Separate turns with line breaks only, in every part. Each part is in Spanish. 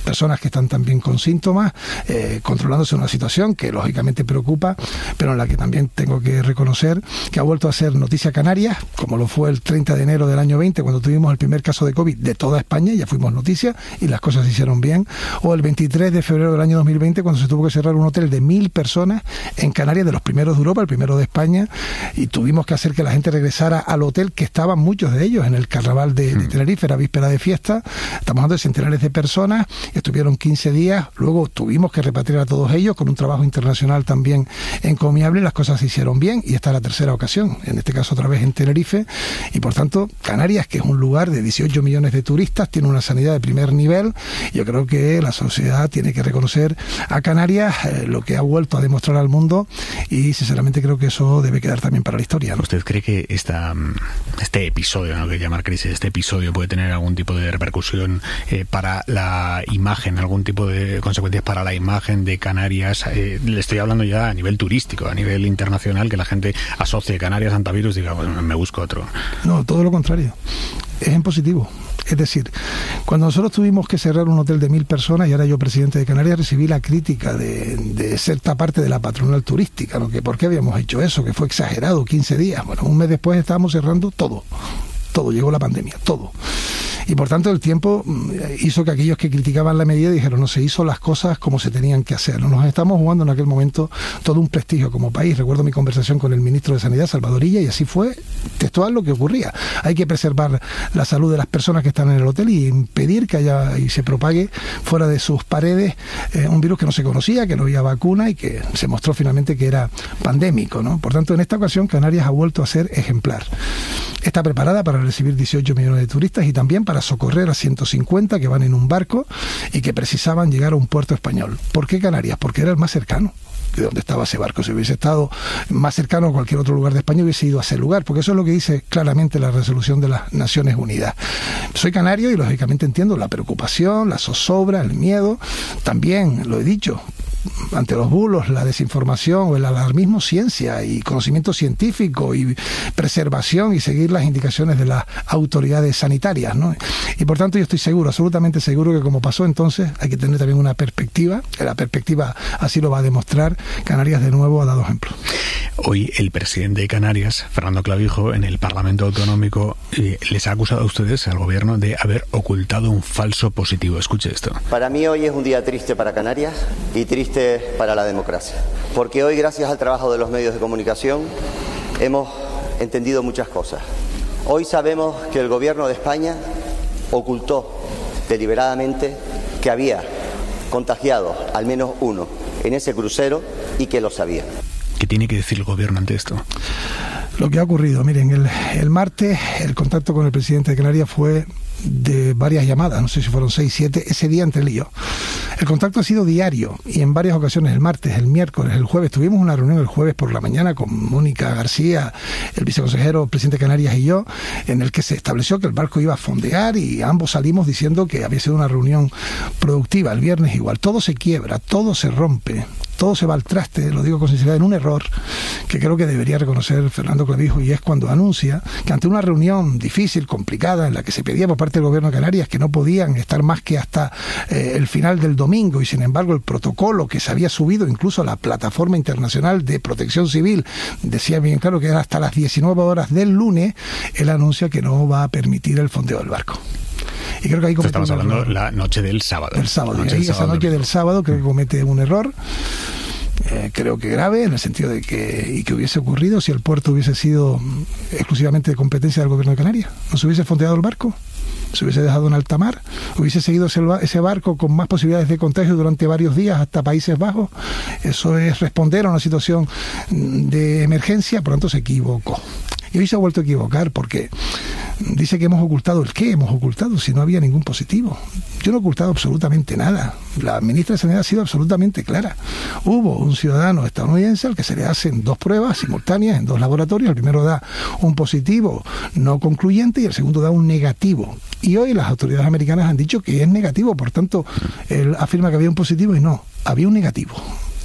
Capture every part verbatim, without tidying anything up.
personas que están también con síntomas, eh, controlándose una situación que lógicamente preocupa, pero en la que también tengo que reconocer que ha vuelto a ser noticia Canarias, como lo fue el treinta de enero del año veinte, cuando tuvimos el primer caso de COVID de toda España, ya fuimos noticia y las cosas se hicieron bien, o el veintitrés de febrero del año dos mil veinte, cuando se tuvo que cerrar un hotel de mil personas en Canarias, de los primeros de Europa, el primero de España, y tuvimos que hacer que la gente regresara al hotel, que estaban muchos de ellos en el carnaval de, de Tenerife, era víspera de fiesta, estamos hablando de centenares de personas, estuvieron quince días, luego tuvimos que repatriar a todos ellos con un trabajo internacional también encomiable, las cosas se hicieron bien y esta es la tercera ocasión, en este caso otra vez en Tenerife, y por tanto Canarias, que es un lugar de dieciocho millones de turistas, tiene una sanidad de primer nivel. Yo creo que la sociedad tiene que reconocer a Canarias eh, lo que ha vuelto a demostrar al mundo y sinceramente creo que eso debe quedar también para la historia, ¿no?
¿Usted cree que esta, este episodio, no que llamar crisis, este episodio puede tener algún tipo de repercusión eh, para la imagen, algún tipo de consecuencias para la imagen de Canarias? Eh, le estoy hablando ya a nivel turístico, a nivel internacional, que la gente asocie Canarias a antivirus y diga, bueno, me busco otro.
No, todo lo contrario. Es en positivo. Es decir, cuando nosotros tuvimos que cerrar un hotel de mil personas y ahora yo presidente de Canarias, recibí la crítica de, de cierta parte de la patronal turística, ¿no? Que por qué habíamos hecho eso, que fue exagerado, quince días. Bueno, un mes después estábamos cerrando todo. Todo, llegó la pandemia, todo. Y por tanto el tiempo hizo que aquellos que criticaban la medida dijeron, no se hizo las cosas como se tenían que hacer. Nos estamos jugando en aquel momento todo un prestigio como país. Recuerdo mi conversación con el ministro de Sanidad, Salvador Illa, y así fue textual lo que ocurría. Hay que preservar la salud de las personas que están en el hotel y impedir que haya y se propague fuera de sus paredes eh, un virus que no se conocía, que no había vacuna y que se mostró finalmente que era pandémico, ¿no? Por tanto, en esta ocasión Canarias ha vuelto a ser ejemplar. Está preparada para recibir dieciocho millones de turistas y también para socorrer a ciento cincuenta que van en un barco y que precisaban llegar a un puerto español. ¿Por qué Canarias? Porque era el más cercano de donde estaba ese barco. Si hubiese estado más cercano a cualquier otro lugar de España, hubiese ido a ese lugar, porque eso es lo que dice claramente la resolución de las Naciones Unidas. Soy canario y lógicamente entiendo la preocupación, la zozobra, el miedo. También, lo he dicho, ante los bulos, la desinformación o el alarmismo, ciencia y conocimiento científico y preservación y seguir las indicaciones de las autoridades sanitarias, ¿no? Y por tanto yo estoy seguro, absolutamente seguro que como pasó entonces, hay que tener también una perspectiva, que la perspectiva así lo va a demostrar. Canarias de nuevo ha dado ejemplo.
Hoy el presidente de Canarias, Fernando Clavijo, en el Parlamento Autonómico eh, les ha acusado a ustedes, al gobierno, de haber ocultado un falso positivo. Escuche esto.
Para mí hoy es un día triste para Canarias y triste para la democracia, porque hoy, gracias al trabajo de los medios de comunicación, hemos entendido muchas cosas. Hoy sabemos que el gobierno de España ocultó deliberadamente que había contagiado al menos uno en ese crucero y que lo sabía.
¿Qué tiene que decir el gobierno ante esto?
Lo que ha ocurrido, miren, el, el martes el contacto con el presidente de Canarias fue de varias llamadas, no sé si fueron seis, siete, ese día entre él y yo. El contacto ha sido diario y en varias ocasiones, el martes, el miércoles, el jueves. Tuvimos una reunión el jueves por la mañana con Mónica García, el viceconsejero, presidente de Canarias y yo, en el que se estableció que el barco iba a fondear y ambos salimos diciendo que había sido una reunión productiva. El viernes igual, todo se quiebra, todo se rompe, todo se va al traste, lo digo con sinceridad, en un error que creo que debería reconocer Fernando Clavijo, y es cuando anuncia que ante una reunión difícil, complicada, en la que se pedía por parte del gobierno de Canarias que no podían estar más que hasta eh, el final del domingo, y sin embargo el protocolo que se había subido incluso a la plataforma internacional de protección civil decía bien claro que era hasta las diecinueve horas del lunes, él anuncia que no va a permitir el fondeo del barco. Y creo que ahí
estamos hablando error. La noche del sábado.
El sábado.
La noche
y ahí
del
esa
sábado
noche
del,
del sábado creo que comete un error. Eh, creo que grave, en el sentido de que y que hubiese ocurrido si el puerto hubiese sido exclusivamente de competencia del gobierno de Canarias. ¿No se hubiese fondeado el barco? ¿Se hubiese dejado en alta mar? ¿Hubiese seguido ese, ese barco con más posibilidades de contagio durante varios días hasta Países Bajos? Eso es responder a una situación de emergencia, por lo tanto se equivocó. Y hoy se ha vuelto a equivocar porque dice que hemos ocultado. ¿El qué hemos ocultado si no había ningún positivo? Yo no he ocultado absolutamente nada. La ministra de Sanidad ha sido absolutamente clara. Hubo un ciudadano estadounidense al que se le hacen dos pruebas simultáneas en dos laboratorios. El primero da un positivo no concluyente y el segundo da un negativo. Y hoy las autoridades americanas han dicho que es negativo. Por tanto, él afirma que había un positivo y no, había un negativo.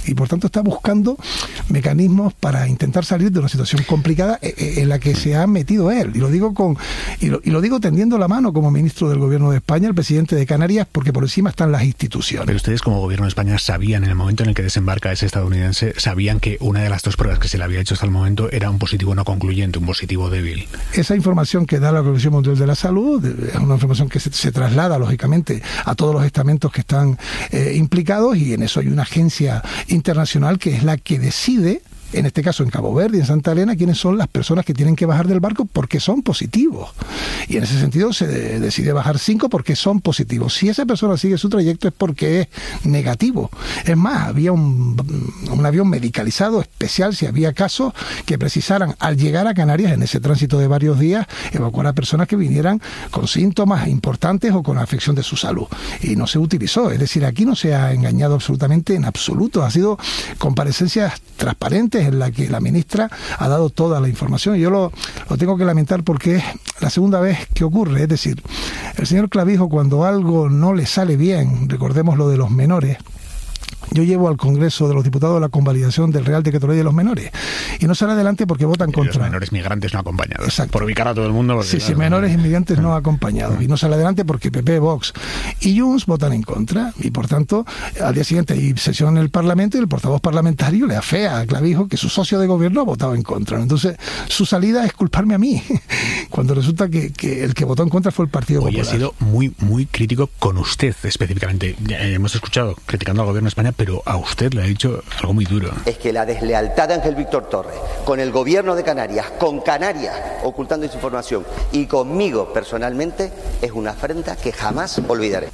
y por tanto está buscando mecanismos para intentar salir de una situación complicada en la que se ha metido él. Y lo digo con y lo, y lo digo tendiendo la mano como ministro del Gobierno de España, el presidente de Canarias, porque por encima están las instituciones.
Pero ustedes como Gobierno de España sabían, en el momento en el que desembarca ese estadounidense, sabían que una de las dos pruebas que se le había hecho hasta el momento era un positivo no concluyente, un positivo débil.
Esa información que da la Organización Mundial de la Salud es una información que se, se traslada, lógicamente, a todos los estamentos que están eh, implicados, y en eso hay una agencia internacional que es la que decide, en este caso en Cabo Verde y en Santa Elena, quiénes son las personas que tienen que bajar del barco porque son positivos. Y en ese sentido se de, decide bajar cinco porque son positivos. Si esa persona sigue su trayecto es porque es negativo. Es más, había un, un avión medicalizado especial si había casos que precisaran, al llegar a Canarias en ese tránsito de varios días, evacuar a personas que vinieran con síntomas importantes o con afección de su salud. Y no se utilizó. Es decir, aquí no se ha engañado absolutamente en absoluto. Ha sido comparecencias transparentes en la que la ministra ha dado toda la información, y yo lo, lo tengo que lamentar porque es la segunda vez que ocurre. Es decir, el señor Clavijo, cuando algo no le sale bien, recordemos lo de los menores, yo llevo al Congreso de los Diputados la convalidación del Real Decreto Ley de los menores y no sale adelante porque votan contra.
Los menores migrantes no acompañados.
Exacto.
Por ubicar a todo el mundo. Porque,
sí,
claro,
sí, menores inmigrantes no acompañados. Y no sale adelante porque P P, Vox y Junts votan en contra. Y por tanto, al día siguiente hay sesión en el Parlamento y el portavoz parlamentario le afea a Clavijo que su socio de gobierno ha votado en contra. Entonces, su salida es culparme a mí, cuando resulta que, que el que votó en contra fue el Partido
Hoy
Popular.
ha sido muy, muy crítico con usted específicamente. Ya hemos escuchado criticando al Gobierno de España, pero a usted le ha dicho algo muy duro.
Es que la deslealtad de Ángel Víctor Torres con el Gobierno de Canarias, con Canarias ocultando esa información y conmigo personalmente, es una afrenta que jamás olvidaré.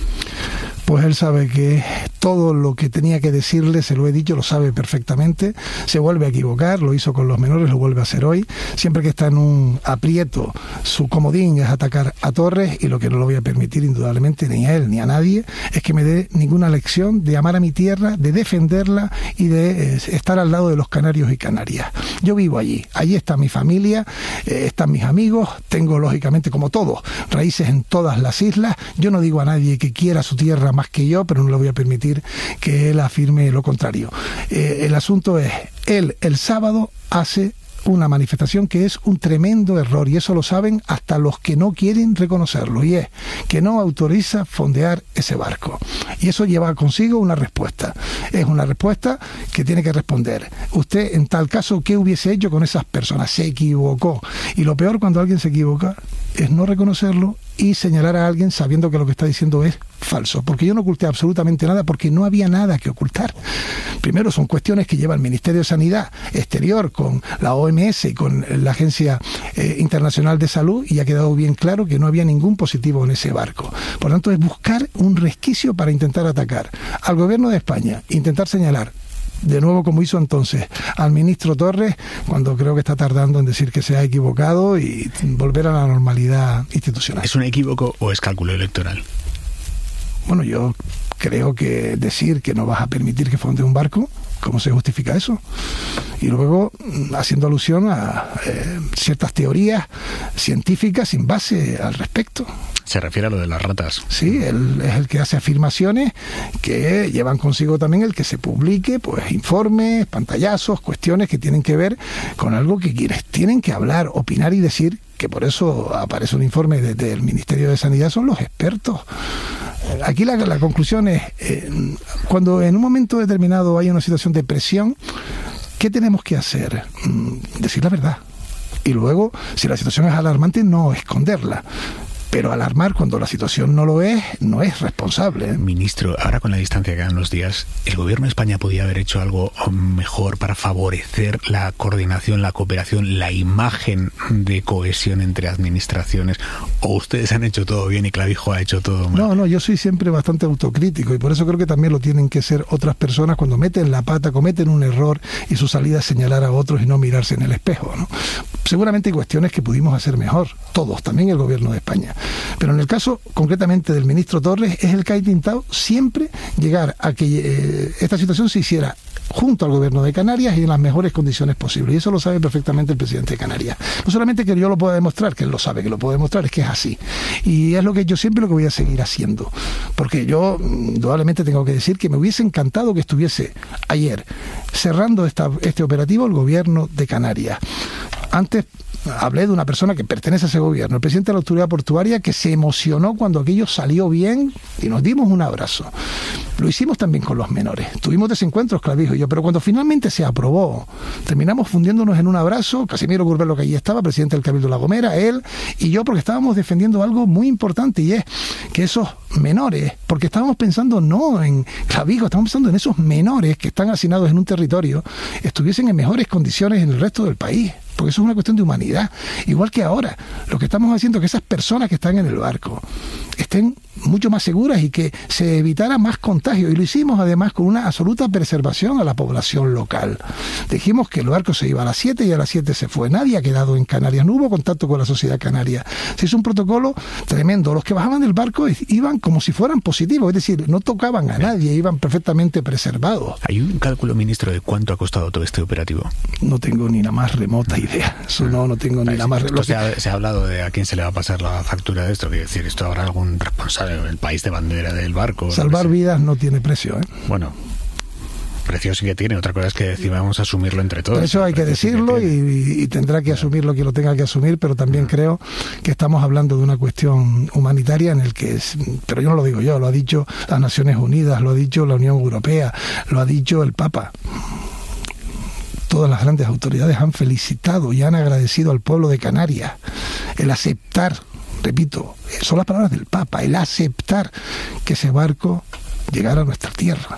Pues él sabe que todo lo que tenía que decirle se lo he dicho, lo sabe perfectamente, se vuelve a equivocar, lo hizo con los menores, lo vuelve a hacer hoy. Siempre que está en un aprieto, su comodín es atacar a Torres, y lo que no lo voy a permitir indudablemente ni a él ni a nadie es que me dé ninguna lección de amar a mi tierra, de defenderla y de eh, estar al lado de los canarios y Canarias. Yo vivo allí, allí está mi familia, eh, están mis amigos, tengo lógicamente, como todos, raíces en todas las islas. Yo no digo a nadie que quiera su tierra más que yo, pero no le voy a permitir que él afirme lo contrario. Eh, el asunto es, él el sábado hace una manifestación que es un tremendo error, y eso lo saben hasta los que no quieren reconocerlo, y es que no autoriza fondear ese barco. Y eso lleva consigo una respuesta. Es una respuesta que tiene que responder. Usted, en tal caso, ¿qué hubiese hecho con esas personas? Se equivocó. Y lo peor cuando alguien se equivoca es no reconocerlo y señalar a alguien sabiendo que lo que está diciendo es falso, porque yo no oculté absolutamente nada, porque no había nada que ocultar. Primero, son cuestiones que lleva el Ministerio de Sanidad Exterior con la O M S y con la Agencia eh, Internacional de Salud, y ha quedado bien claro que no había ningún positivo en ese barco. Por lo tanto, es buscar un resquicio para intentar atacar al Gobierno de España, intentar señalar de nuevo, como hizo entonces al ministro Torres, cuando creo que está tardando en decir que se ha equivocado, y volver a la normalidad institucional.
¿Es un equívoco o es cálculo electoral?
Bueno, yo creo que decir que no vas a permitir que fonde un barco, ¿cómo se justifica eso? Y luego, haciendo alusión a eh, ciertas teorías científicas sin base al respecto.
Se refiere a lo de las ratas.
Sí, él es el que hace afirmaciones que llevan consigo también el que se publique, pues, informes, pantallazos, cuestiones que tienen que ver con algo que quienes tienen que hablar, opinar y decir, que por eso aparece un informe desde el Ministerio de Sanidad, son los expertos. Aquí la, la conclusión es, eh, cuando en un momento determinado hay una situación de presión, ¿qué tenemos que hacer? Mm, decir la verdad. Y luego, si la situación es alarmante, no esconderla. Pero alarmar cuando la situación no lo es, no es responsable, ¿eh?
Ministro, ahora con la distancia que dan los días, ¿el Gobierno de España podía haber hecho algo mejor para favorecer la coordinación, la cooperación, la imagen de cohesión entre administraciones? ¿O ustedes han hecho todo bien y Clavijo ha hecho todo mal?
No, no, yo soy siempre bastante autocrítico, y por eso creo que también lo tienen que ser otras personas cuando meten la pata, cometen un error, y su salida es señalar a otros y no mirarse en el espejo, ¿no? Seguramente hay cuestiones que pudimos hacer mejor, todos, también el Gobierno de España. Pero en el caso concretamente del ministro Torres, es el que ha intentado siempre llegar a que eh, esta situación se hiciera junto al gobierno de Canarias y en las mejores condiciones posibles. Y eso lo sabe perfectamente el presidente de Canarias. No solamente que yo lo pueda demostrar, que él lo sabe, que lo puedo demostrar, es que es así. Y es lo que yo siempre lo que voy a seguir haciendo. Porque yo, indudablemente, tengo que decir que me hubiese encantado que estuviese ayer cerrando esta, este operativo el gobierno de Canarias. Antes hablé de una persona que pertenece a ese gobierno, el presidente de la autoridad portuaria, que se emocionó cuando aquello salió bien y nos dimos un abrazo. Lo hicimos también con los menores. Tuvimos desencuentros, Clavijo y yo, pero cuando finalmente se aprobó, terminamos fundiéndonos en un abrazo. Casimiro Curbelo, que allí estaba, presidente del Cabildo de La Gomera, él y yo, porque estábamos defendiendo algo muy importante, y es que esos menores, porque estábamos pensando no en Clavijo, estábamos pensando en esos menores que están hacinados en un territorio, estuviesen en mejores condiciones en el resto del país. Porque eso es una cuestión de humanidad. Igual que ahora, lo que estamos haciendo es que esas personas que están en el barco estén mucho más seguras y que se evitara más contagio. Y lo hicimos además con una absoluta preservación a la población local. Dijimos que el barco se iba a las siete y a las siete se fue. Nadie ha quedado en Canarias, no hubo contacto con la sociedad canaria. Se hizo un protocolo tremendo. Los que bajaban del barco iban como si fueran positivos, es decir, no tocaban a nadie, iban perfectamente preservados.
¿Hay un cálculo, ministro, de cuánto ha costado todo este operativo?
No tengo ni la más remota idea. Eso no, no tengo ni la más remota.
Se ha, se ha hablado de a quién se le va a pasar la factura de esto. Quiero decir, esto habrá algún responsable, el país de bandera del barco.
Salvar vidas no tiene precio, ¿eh?
Bueno, precio sí que tiene. Otra cosa es que decimos asumirlo entre todos.
Por eso hay que decirlo que y, y tendrá que asumirlo quien lo tenga que asumir, pero también creo que estamos hablando de una cuestión humanitaria en el que, es, pero yo no lo digo yo, lo ha dicho las Naciones Unidas, lo ha dicho la Unión Europea, lo ha dicho el Papa. Todas las grandes autoridades han felicitado y han agradecido al pueblo de Canarias el aceptar, repito, son las palabras del Papa, el aceptar que ese barco llegara a nuestra tierra.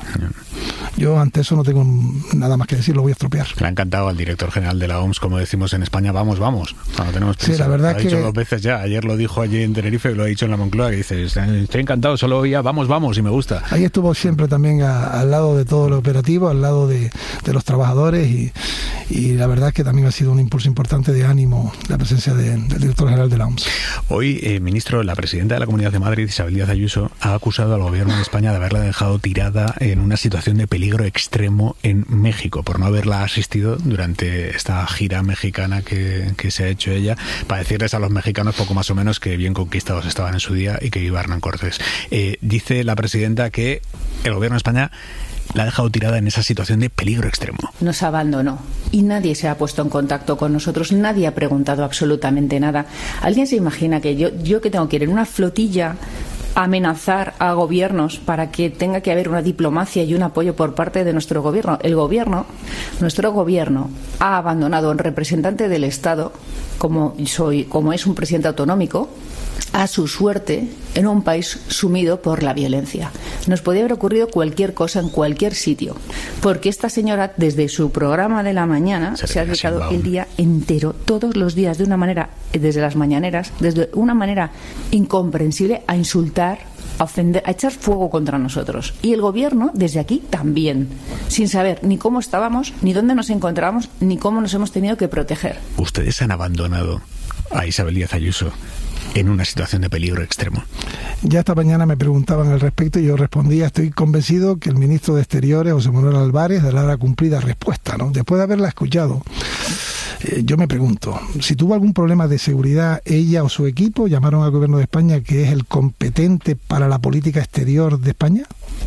Yo ante eso no tengo nada más que decir, lo voy a estropear.
Le ha encantado al director general de la O M S, como decimos en España, vamos, vamos, cuando tenemos prisa.
Sí, la verdad
lo ha
que...
dicho dos veces ya, ayer lo dijo allí en Tenerife y lo ha dicho en la Moncloa, que dice, estoy encantado, solo oía vamos, vamos, y me gusta.
Ahí estuvo siempre también a, al lado de todo lo operativo, al lado de, de los trabajadores, y, y la verdad es que también ha sido un impulso importante de ánimo la presencia de, del director general de la O M S.
Hoy, eh, ministro, la presidenta de la Comunidad de Madrid, Isabel Díaz Ayuso, ha acusado al gobierno de España de haberla dejado tirada en una situación de peligro extremo en México, por no haberla asistido durante esta gira mexicana que, que se ha hecho ella, para decirles a los mexicanos poco más o menos que bien conquistados estaban en su día y que iba Hernán Cortés. Eh, dice la presidenta que el gobierno de España la ha dejado tirada en esa situación de peligro extremo.
Nos abandonó y nadie se ha puesto en contacto con nosotros, nadie ha preguntado absolutamente nada. ¿Alguien se imagina que yo, yo que tengo que ir en una flotilla amenazar a gobiernos para que tenga que haber una diplomacia y un apoyo por parte de nuestro gobierno? El gobierno, nuestro gobierno, ha abandonado a un representante del Estado, como soy, como es un presidente autonómico, a su suerte en un país sumido por la violencia. Nos podía haber ocurrido cualquier cosa en cualquier sitio, porque esta señora desde su programa de la mañana se, se ha dedicado el día entero, todos los días, de una manera, desde las mañaneras, desde una manera incomprensible, a insultar, a ofender, a echar fuego contra nosotros. Y el gobierno desde aquí también, sin saber ni cómo estábamos, ni dónde nos encontrábamos, ni cómo nos hemos tenido que proteger.
Ustedes han abandonado a Isabel Díaz Ayuso en una situación de peligro extremo.
Ya esta mañana me preguntaban al respecto y yo respondía, estoy convencido que el ministro de Exteriores, José Manuel Álvarez, dará la cumplida respuesta, ¿no? Después de haberla escuchado, eh, yo me pregunto, si tuvo algún problema de seguridad ella o su equipo, llamaron al gobierno de España, que es el competente para la política exterior de España.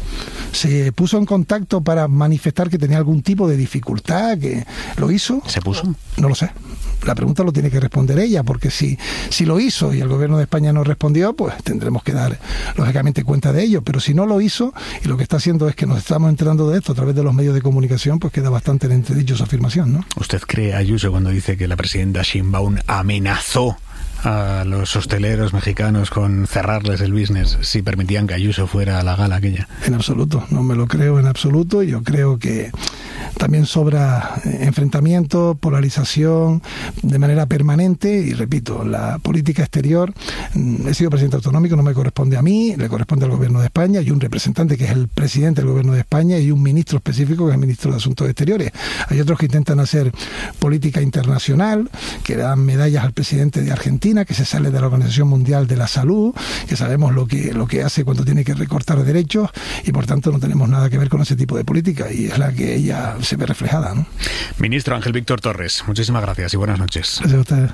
¿Se puso en contacto para manifestar que tenía algún tipo de dificultad? ¿Que lo hizo?
¿Se puso?
No lo sé. La pregunta lo tiene que responder ella, porque si, si lo hizo y el gobierno de España no respondió, pues tendremos que dar, lógicamente, cuenta de ello. Pero si no lo hizo, y lo que está haciendo es que nos estamos enterando de esto a través de los medios de comunicación, pues queda bastante en entredicho su afirmación, ¿no?
¿Usted cree, Ayuso, cuando dice que la presidenta Sheinbaum amenazó a los hosteleros mexicanos con cerrarles el business si permitían que Ayuso fuera a la gala aquella?
En absoluto, no me lo creo en absoluto. Yo creo que también sobra enfrentamiento, polarización de manera permanente. Y repito, la política exterior, he sido presidente autonómico, no me corresponde a mí, le corresponde al Gobierno de España, y un representante que es el presidente del Gobierno de España y un ministro específico que es el ministro de Asuntos Exteriores. Hay otros que intentan hacer política internacional, que dan medallas al presidente de Argentina, que se sale de la Organización Mundial de la Salud, que sabemos lo que, lo que hace cuando tiene que recortar derechos, y por tanto no tenemos nada que ver con ese tipo de política, y es la que ella se ve reflejada, ¿no?
Ministro Ángel Víctor Torres, muchísimas gracias y buenas noches.
Gracias a ustedes.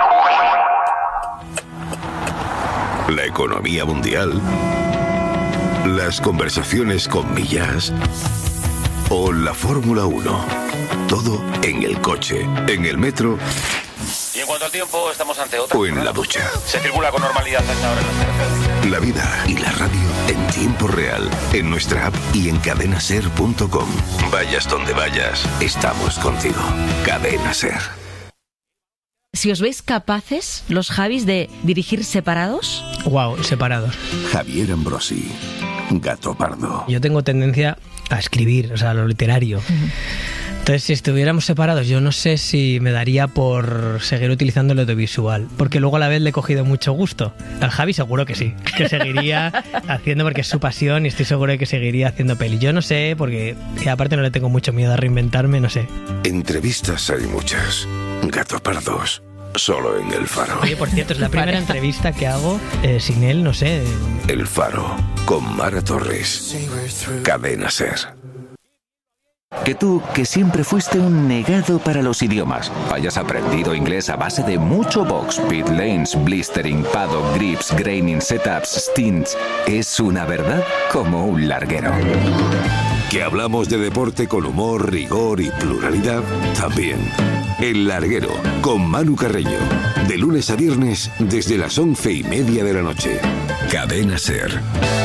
La economía mundial, las conversaciones con Millas o la Fórmula uno. Todo en el coche, en el metro.
Y en cuanto al tiempo, estamos ante otra.
O en la ducha.
Se circula con normalidad a esta hora en las carreteras.
La vida y la radio en tiempo real, en nuestra app y en cadena ser punto com. Vayas donde vayas, estamos contigo. Cadena Ser.
Si os veis capaces, los Javis, de dirigir separados.
Wow, separados.
Javier Ambrosi, Gato Pardo.
Yo tengo tendencia a escribir, o sea, lo literario. Uh-huh. Entonces, si estuviéramos separados, yo no sé si me daría por seguir utilizando el audiovisual, porque luego a la vez le he cogido mucho gusto. Al Javi seguro que sí, que seguiría haciendo, porque es su pasión, y estoy seguro de que seguiría haciendo peli. Yo no sé, porque y aparte no le tengo mucho miedo a reinventarme, no sé.
Entrevistas hay muchas. Gato Pardos, solo en El Faro.
Oye, por cierto, es la primera entrevista que hago eh, sin él, no sé.
El Faro, con Mara Torres. Cadena Ser.
Que tú, que siempre fuiste un negado para los idiomas, hayas aprendido inglés a base de mucho box, pit lanes, blistering, paddock, grips, graining, setups, stints, es una verdad como un larguero.
Que hablamos de deporte con humor, rigor y pluralidad, también. El Larguero, con Manu Carreño, de lunes a viernes desde las once y media de la noche. Cadena Ser.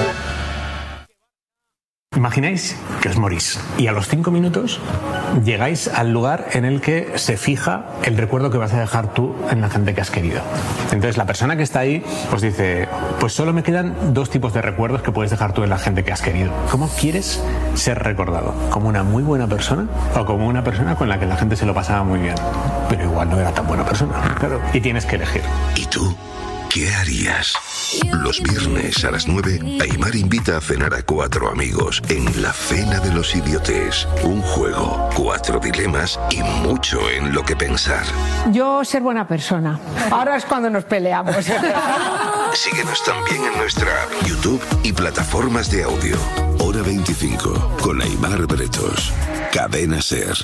Imagináis que os morís y a los cinco minutos llegáis al lugar en el que se fija el recuerdo que vas a dejar tú en la gente que has querido. Entonces la persona que está ahí pues dice, pues solo me quedan dos tipos de recuerdos que puedes dejar tú en la gente que has querido. ¿Cómo quieres ser recordado? ¿Como una muy buena persona o como una persona con la que la gente se lo pasaba muy bien? Pero igual no era tan buena persona, claro. Y tienes que elegir.
¿Y tú? ¿Qué harías? Los viernes a las nueve, Aimar invita a cenar a cuatro amigos en La Cena de los Idiotes. Un juego, cuatro dilemas y mucho en lo que pensar.
Yo ser buena persona. Ahora es cuando nos peleamos.
Síguenos también en nuestra app, YouTube y plataformas de audio. Hora veinticinco, con Aimar Bretos. Cadena Ser.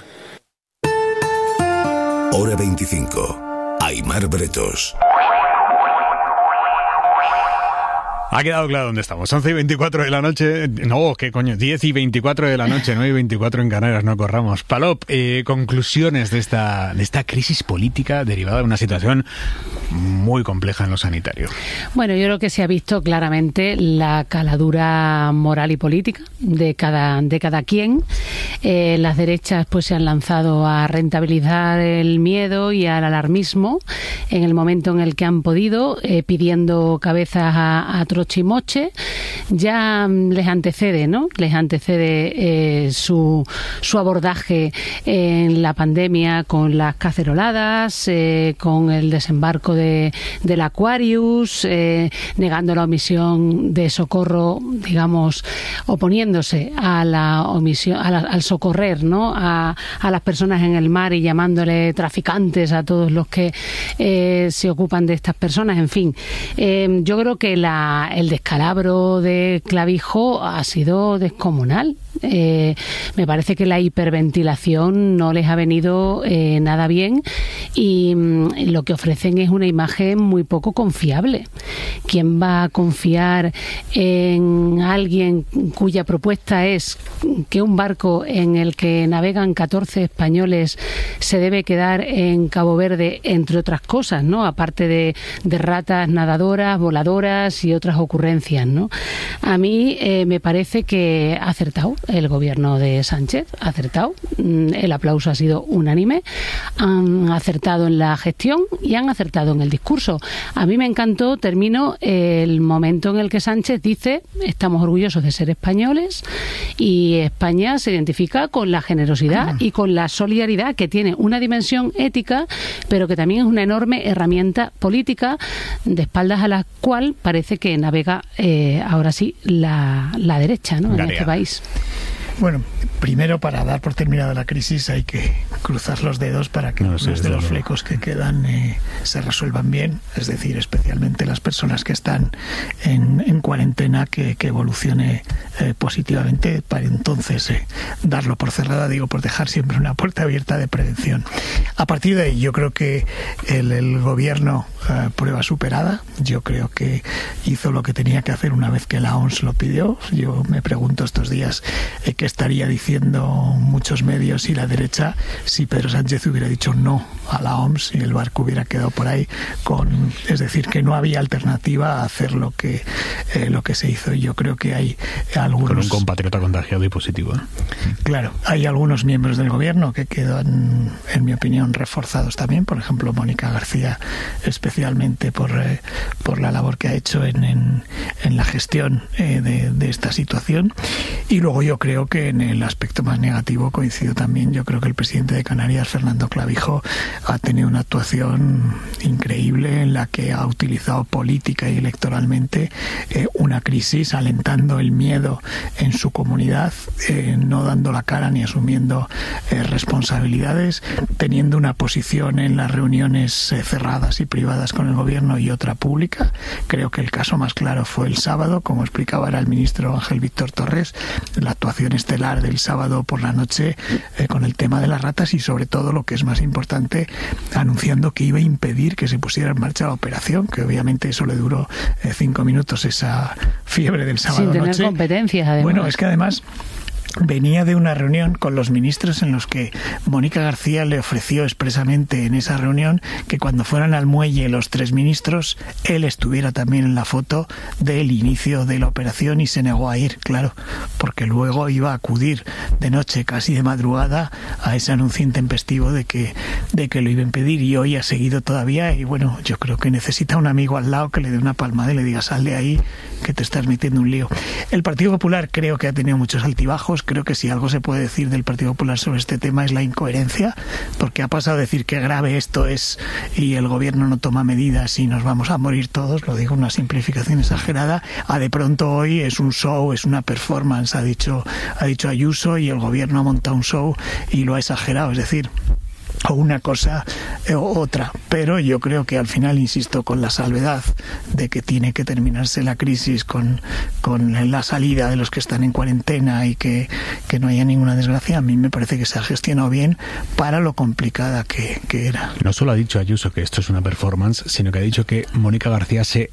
Hora veinticinco. Aimar Bretos.
Ha quedado claro dónde estamos. once y veinticuatro de la noche. No, ¿qué coño? diez y veinticuatro de la noche, nueve y veinticuatro en Canarias, no corramos. Palop, eh, conclusiones de esta, de esta crisis política derivada de una situación muy compleja en lo sanitario.
Bueno, yo creo que se ha visto claramente la caladura moral y política de cada, de cada quien. Eh, las derechas pues se han lanzado a rentabilizar el miedo y al alarmismo en el momento en el que han podido, eh, pidiendo cabezas a, a trochimoche. Ya les antecede, ¿no? Les antecede eh, su, su abordaje en la pandemia con las caceroladas, eh, con el desembarco de, del Aquarius, eh, negando la omisión de socorro, digamos, oponiéndose a la omisión, a la, al socorrer, ¿no? A, a las personas en el mar y llamándole traficantes a todos los que eh, se ocupan de estas personas. En fin, eh, yo creo que la, el descalabro de Clavijo ha sido descomunal. Eh, me parece que la hiperventilación no les ha venido eh, nada bien y mm, lo que ofrecen es una imagen muy poco confiable. ¿Quién va a confiar en alguien cuya propuesta es que un barco en el que navegan catorce españoles se debe quedar en Cabo Verde, entre otras cosas, ¿no? Aparte de, de ratas nadadoras, voladoras y otras ocurrencias, ¿no? A mí eh, me parece que ha acertado el gobierno de Sánchez. Ha acertado. El aplauso ha sido unánime. Han acertado en la gestión y han acertado en el discurso. A mí me encantó, termino, el momento en el que Sánchez dice: estamos orgullosos de ser españoles, y España se identifica con la generosidad y con la solidaridad, que tiene una dimensión ética, pero que también es una enorme herramienta política, de espaldas a la cual parece que navega eh, ahora sí la, la derecha, ¿no?, en este país.
Bueno, primero, para dar por terminada la crisis hay que cruzar los dedos para que no, los de los flecos que quedan eh, se resuelvan bien, es decir, especialmente las personas que están en, en cuarentena, que, que evolucione eh, positivamente, para entonces eh, darlo por cerrada, digo, por dejar siempre una puerta abierta de prevención. A partir de ahí, yo creo que el, el gobierno, eh, prueba superada, yo creo que hizo lo que tenía que hacer una vez que la O M S lo pidió. Yo me pregunto estos días eh, qué estaría diciendo muchos medios y la derecha si Pedro Sánchez hubiera dicho no a la O M S y el barco hubiera quedado por ahí con, es decir, que no había alternativa a hacer lo que eh, lo que se hizo. Y yo creo que hay algunos,
con un compatriota contagiado y positivo, ¿eh?
Claro, hay algunos miembros del gobierno que quedan, en mi opinión, reforzados también. Por ejemplo, Mónica García, especialmente por eh, por la labor que ha hecho en, en, en la gestión eh, de, de esta situación. Y luego yo creo que en el aspecto más negativo coincido también. Yo creo que el presidente de Canarias, Fernando Clavijo, ha tenido una actuación increíble en la que ha utilizado política y electoralmente eh, una crisis, alentando el miedo en su comunidad, eh, no dando la cara ni asumiendo eh, responsabilidades, teniendo una posición en las reuniones eh, cerradas y privadas con el gobierno y otra pública. Creo que el caso más claro fue el sábado, como explicaba ahora el ministro Ángel Víctor Torres, la actuación estelar del sábado por la noche eh, con el tema de las ratas y, sobre todo, lo que es más importante, anunciando que iba a impedir que se pusiera en marcha la operación, que obviamente eso le duró eh, cinco minutos, esa fiebre del sábado
noche. Sin tener
noche.
competencias, además.
Bueno, es que además venía de una reunión con los ministros en los que Mónica García le ofreció expresamente en esa reunión que cuando fueran al muelle los tres ministros, él estuviera también en la foto del inicio de la operación, y se negó a ir, claro, porque luego iba a acudir de noche, casi de madrugada, a ese anuncio intempestivo de que, de que lo iba a impedir, y hoy ha seguido todavía. Y bueno, yo creo que necesita un amigo al lado que le dé una palmada y le diga: sal de ahí, que te estás metiendo un lío. El Partido Popular creo que ha tenido muchos altibajos. Creo que si algo se puede decir del Partido Popular sobre este tema es la incoherencia, porque ha pasado a decir que grave esto es y el gobierno no toma medidas y nos vamos a morir todos, lo digo una simplificación exagerada, a de pronto hoy es un show, es una performance, ha dicho, ha dicho Ayuso, y el gobierno ha montado un show y lo ha exagerado, es decir, o una cosa u otra. Pero yo creo que al final, insisto, con la salvedad de que tiene que terminarse la crisis con, con la salida de los que están en cuarentena y que, que no haya ninguna desgracia, a mí me parece que se ha gestionado bien para lo complicada que, que era.
No solo ha dicho Ayuso que esto es una performance, sino que ha dicho que Mónica García se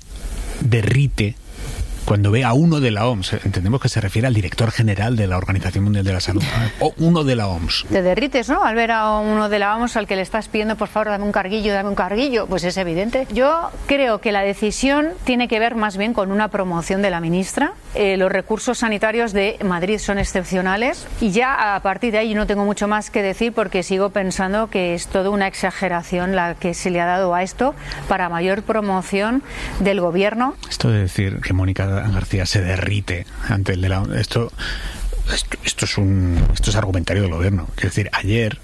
derrite cuando ve a uno de la O M S. Entendemos que se refiere al director general de la Organización Mundial de la Salud, o uno de la O M S.
Te derrites, ¿no?, al ver a uno de la O M S al que le estás pidiendo: por favor, dame un carguillo, dame un carguillo. Pues es evidente. Yo creo que la decisión tiene que ver más bien con una promoción de la ministra. Eh, los recursos sanitarios de Madrid son excepcionales, y ya a partir de ahí yo no tengo mucho más que decir, porque sigo pensando que es toda una exageración la que se le ha dado a esto para mayor promoción del gobierno.
Esto de decir que Mónica García se derrite ante el de la... Esto, esto, esto es un esto es argumentario del gobierno. Es decir, ayer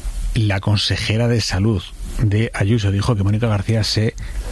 la consejera de salud de Ayuso dijo que Mónica García se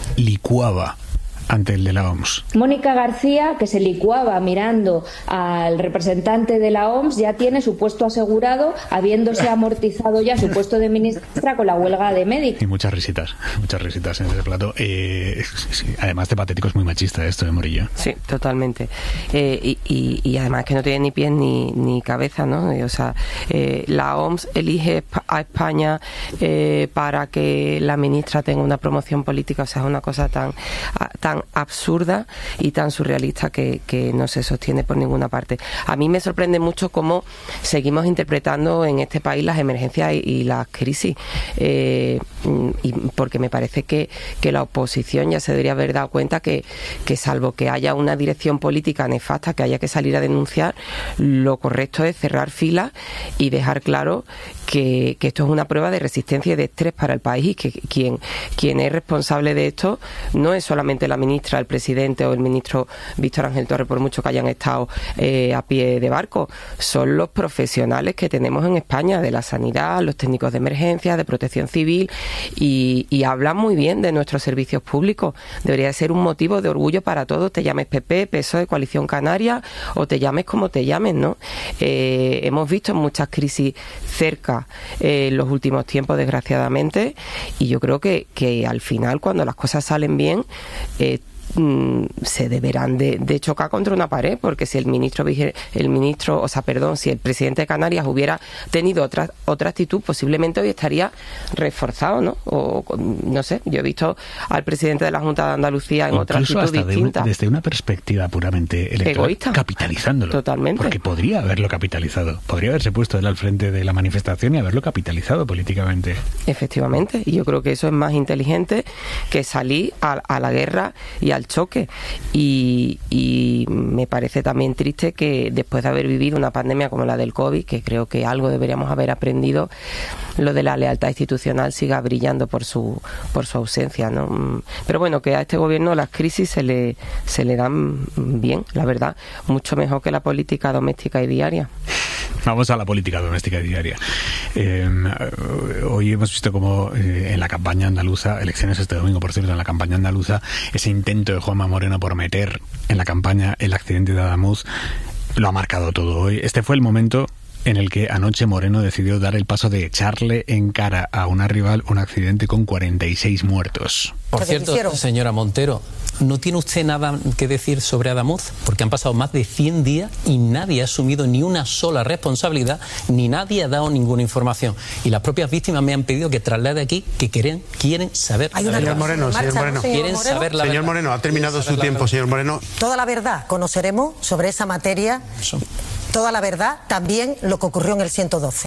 licuaba ante el de la O M S.
Mónica García, que se licuaba mirando al representante de la O M S, ya tiene su puesto asegurado, habiéndose amortizado ya su puesto de ministra con la huelga de médicos.
Y muchas risitas, muchas risitas en ese plato. Eh, sí, además de patético, es muy machista esto de Morillo.
Sí, totalmente. Eh, y, y, y además que no tiene ni pies ni, ni cabeza, ¿no? O sea, eh, la O M S elige a España eh, para que la ministra tenga una promoción política. O sea, es una cosa tan, tan tan absurda y tan surrealista que, que no se sostiene por ninguna parte. A mí me sorprende mucho cómo seguimos interpretando en este país las emergencias y, y las crisis, eh, y porque me parece que, que la oposición ya se debería haber dado cuenta que, que salvo que haya una dirección política nefasta que haya que salir a denunciar, lo correcto es cerrar filas y dejar claro que, que esto es una prueba de resistencia y de estrés para el país, y que quien, quien es responsable de esto no es solamente la ministra, el presidente o el ministro Víctor Ángel Torres, por mucho que hayan estado eh, a pie de barco, son los profesionales que tenemos en España, de la sanidad, los técnicos de emergencia, de protección civil, y, y hablan muy bien de nuestros servicios públicos. Debería ser un motivo de orgullo para todos, te llames P P, P S O E, Coalición Canaria, o te llames como te llames, ¿no? Eh, hemos visto muchas crisis cerca eh, en los últimos tiempos, desgraciadamente, y yo creo que, que al final, cuando las cosas salen bien, eh, se deberán de, de chocar contra una pared, porque si el ministro el ministro, o sea, perdón, si el presidente de Canarias hubiera tenido otra otra actitud, posiblemente hoy estaría reforzado, ¿no? O no sé, yo he visto al presidente de la Junta de Andalucía en otra actitud
hasta
distinta.
De un, desde una perspectiva puramente electoral, egoísta, capitalizándolo.
Totalmente.
Porque podría haberlo capitalizado. Podría haberse puesto él al frente de la manifestación y haberlo capitalizado políticamente.
Efectivamente. Y yo creo que eso es más inteligente que salir a, a la guerra y al choque, y, y me parece también triste que después de haber vivido una pandemia como la del COVID, que creo que algo deberíamos haber aprendido, lo de la lealtad institucional siga brillando por su por su ausencia, ¿no? Pero bueno, que a este gobierno las crisis se le se le dan bien, la verdad, mucho mejor que la política doméstica y diaria.
Vamos a la política doméstica y diaria. Eh, hoy hemos visto como eh, en la campaña andaluza, elecciones este domingo, por cierto, en la campaña andaluza, ese intento de Juanma Moreno por meter en la campaña el accidente de Adamuz lo ha marcado todo hoy. Este fue el momento en el que anoche Moreno decidió dar el paso de echarle en cara a una rival un accidente con cuarenta y seis muertos.
Por cierto, señora Montero, ¿no tiene usted nada que decir sobre Adamuz? Porque han pasado más de cien días y nadie ha asumido ni una sola responsabilidad, ni nadie ha dado ninguna información. Y las propias víctimas me han pedido que traslade aquí que quieren, quieren saber
Hay una
señor Moreno, señor Moreno.
Quieren saber la
Señor
verdad.
Moreno, ha terminado su tiempo, señor Moreno.
Toda la verdad conoceremos sobre esa materia. Eso. Toda la verdad, también lo que ocurrió en el ciento doce.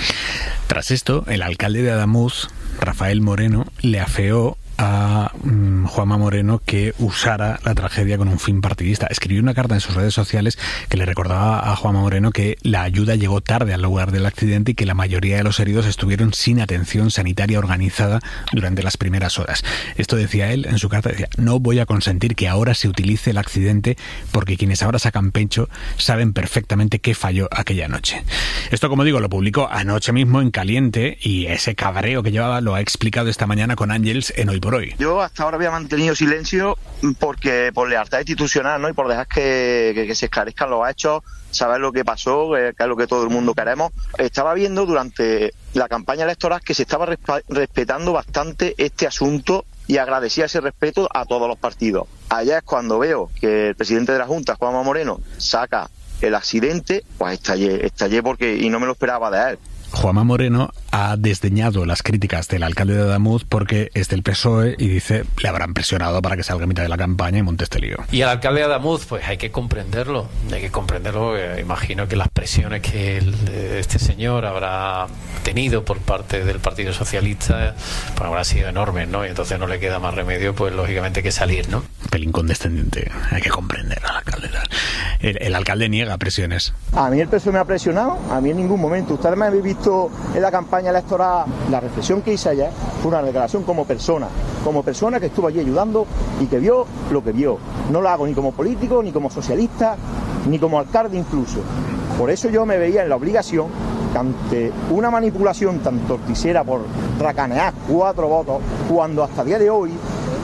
Tras esto, el alcalde de Adamuz, Rafael Moreno, le afeó a um, Juanma Moreno que usara la tragedia con un fin partidista. Escribió una carta en sus redes sociales que le recordaba a Juanma Moreno que la ayuda llegó tarde al lugar del accidente y que la mayoría de los heridos estuvieron sin atención sanitaria organizada durante las primeras horas. Esto decía él en su carta, decía: no voy a consentir que ahora se utilice el accidente porque quienes ahora sacan pecho saben perfectamente qué falló aquella noche. Esto, como digo, lo publicó anoche mismo en Caliente, y ese cabreo que llevaba lo ha explicado esta mañana con Ángels en Hoy por Hoy.
Yo hasta ahora había mantenido silencio porque por lealtad institucional, ¿no? Y por dejar que, que, que se esclarezcan los hechos, saber lo que pasó, que, que es lo que todo el mundo queremos. Estaba viendo durante la campaña electoral que se estaba resp- respetando bastante este asunto y agradecía ese respeto a todos los partidos. Allá es cuando veo que el presidente de la Junta, Juanma Moreno, saca el accidente, pues estallé, estallé porque y no me lo esperaba de él.
Juanma Moreno ha desdeñado las críticas del alcalde de Adamuz porque es del P S O E y dice le habrán presionado para que salga a mitad de la campaña y monte este lío.
Y al alcalde de Adamuz, pues hay que comprenderlo, hay que comprenderlo. Eh, imagino que las presiones que el, este señor habrá tenido por parte del Partido Socialista pues habrán sido enormes, ¿no? Y entonces no le queda más remedio, pues lógicamente, que salir, ¿no?
Pelín condescendiente, hay que comprender al alcalde. El, el alcalde niega presiones.
A mí el P S O E me ha presionado, a mí en ningún momento. Ustedes me habéis visto en la campaña electoral, la reflexión que hice ayer fue una declaración como persona, como persona que estuvo allí ayudando y que vio lo que vio. No lo hago ni como político, ni como socialista, ni como alcalde incluso. Por eso yo me veía en la obligación que ante una manipulación tan torticera por racanear cuatro votos, cuando hasta el día de hoy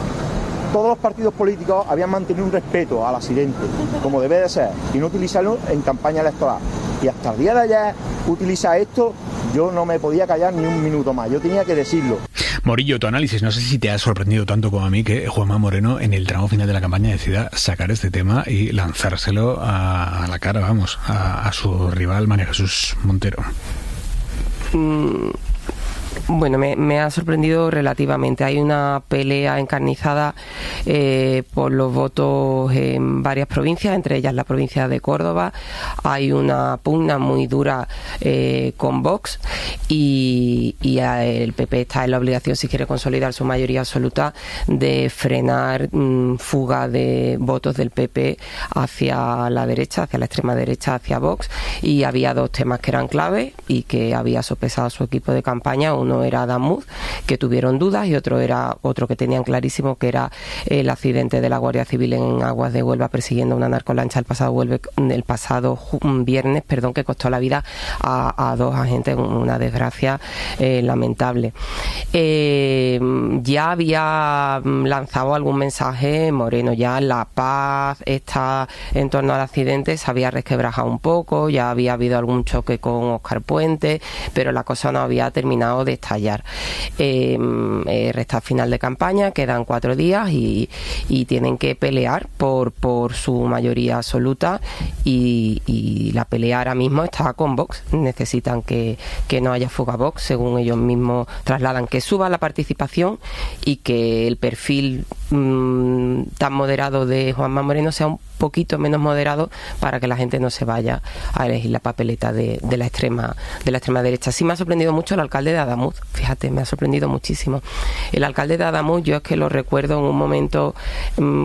todos los partidos políticos habían mantenido un respeto al accidente, como debe de ser, y no utilizarlo en campaña electoral. Y hasta el día de ayer utiliza esto, yo no me podía callar ni un minuto más, yo tenía que decirlo.
Morillo, tu análisis, no sé si te ha sorprendido tanto como a mí que Juanma Moreno en el tramo final de la campaña decida sacar este tema y lanzárselo a, a la cara, vamos, a, a su rival María Jesús Montero.
Mm. Bueno, me, me ha sorprendido relativamente. Hay una pelea encarnizada eh, por los votos en varias provincias, entre ellas la provincia de Córdoba. Hay una pugna muy dura eh, con Vox y, y el P P está en la obligación, si quiere consolidar su mayoría absoluta, de frenar mmm, fuga de votos del P P hacia la derecha, hacia la extrema derecha, hacia Vox. Y había dos temas que eran clave y que había sopesado su equipo de campaña. Uno era Adamuz, que tuvieron dudas, y otro era otro que tenían clarísimo, que era el accidente de la Guardia Civil en aguas de Huelva persiguiendo una narcolancha el pasado Huelva, el pasado viernes, perdón, que costó la vida a, a dos agentes, una desgracia eh, lamentable. Eh, ya había lanzado algún mensaje Moreno, ya la paz está en torno al accidente se había resquebrajado un poco, ya había habido algún choque con Óscar Puente, pero la cosa no había terminado de estallar. Eh, eh, resta final de campaña, quedan cuatro días y, y tienen que pelear por, por su mayoría absoluta y, y la pelea ahora mismo está con Vox. Necesitan que, que no haya fuga Vox, según ellos mismos trasladan, que suba la participación y que el perfil mmm, tan moderado de Juanma Moreno sea un poquito menos moderado para que la gente no se vaya a elegir la papeleta de, de la extrema de la extrema derecha. Sí me ha sorprendido mucho el alcalde de Adamuz, fíjate, me ha sorprendido muchísimo. El alcalde de Adamuz, yo es que lo recuerdo en un momento, mmm,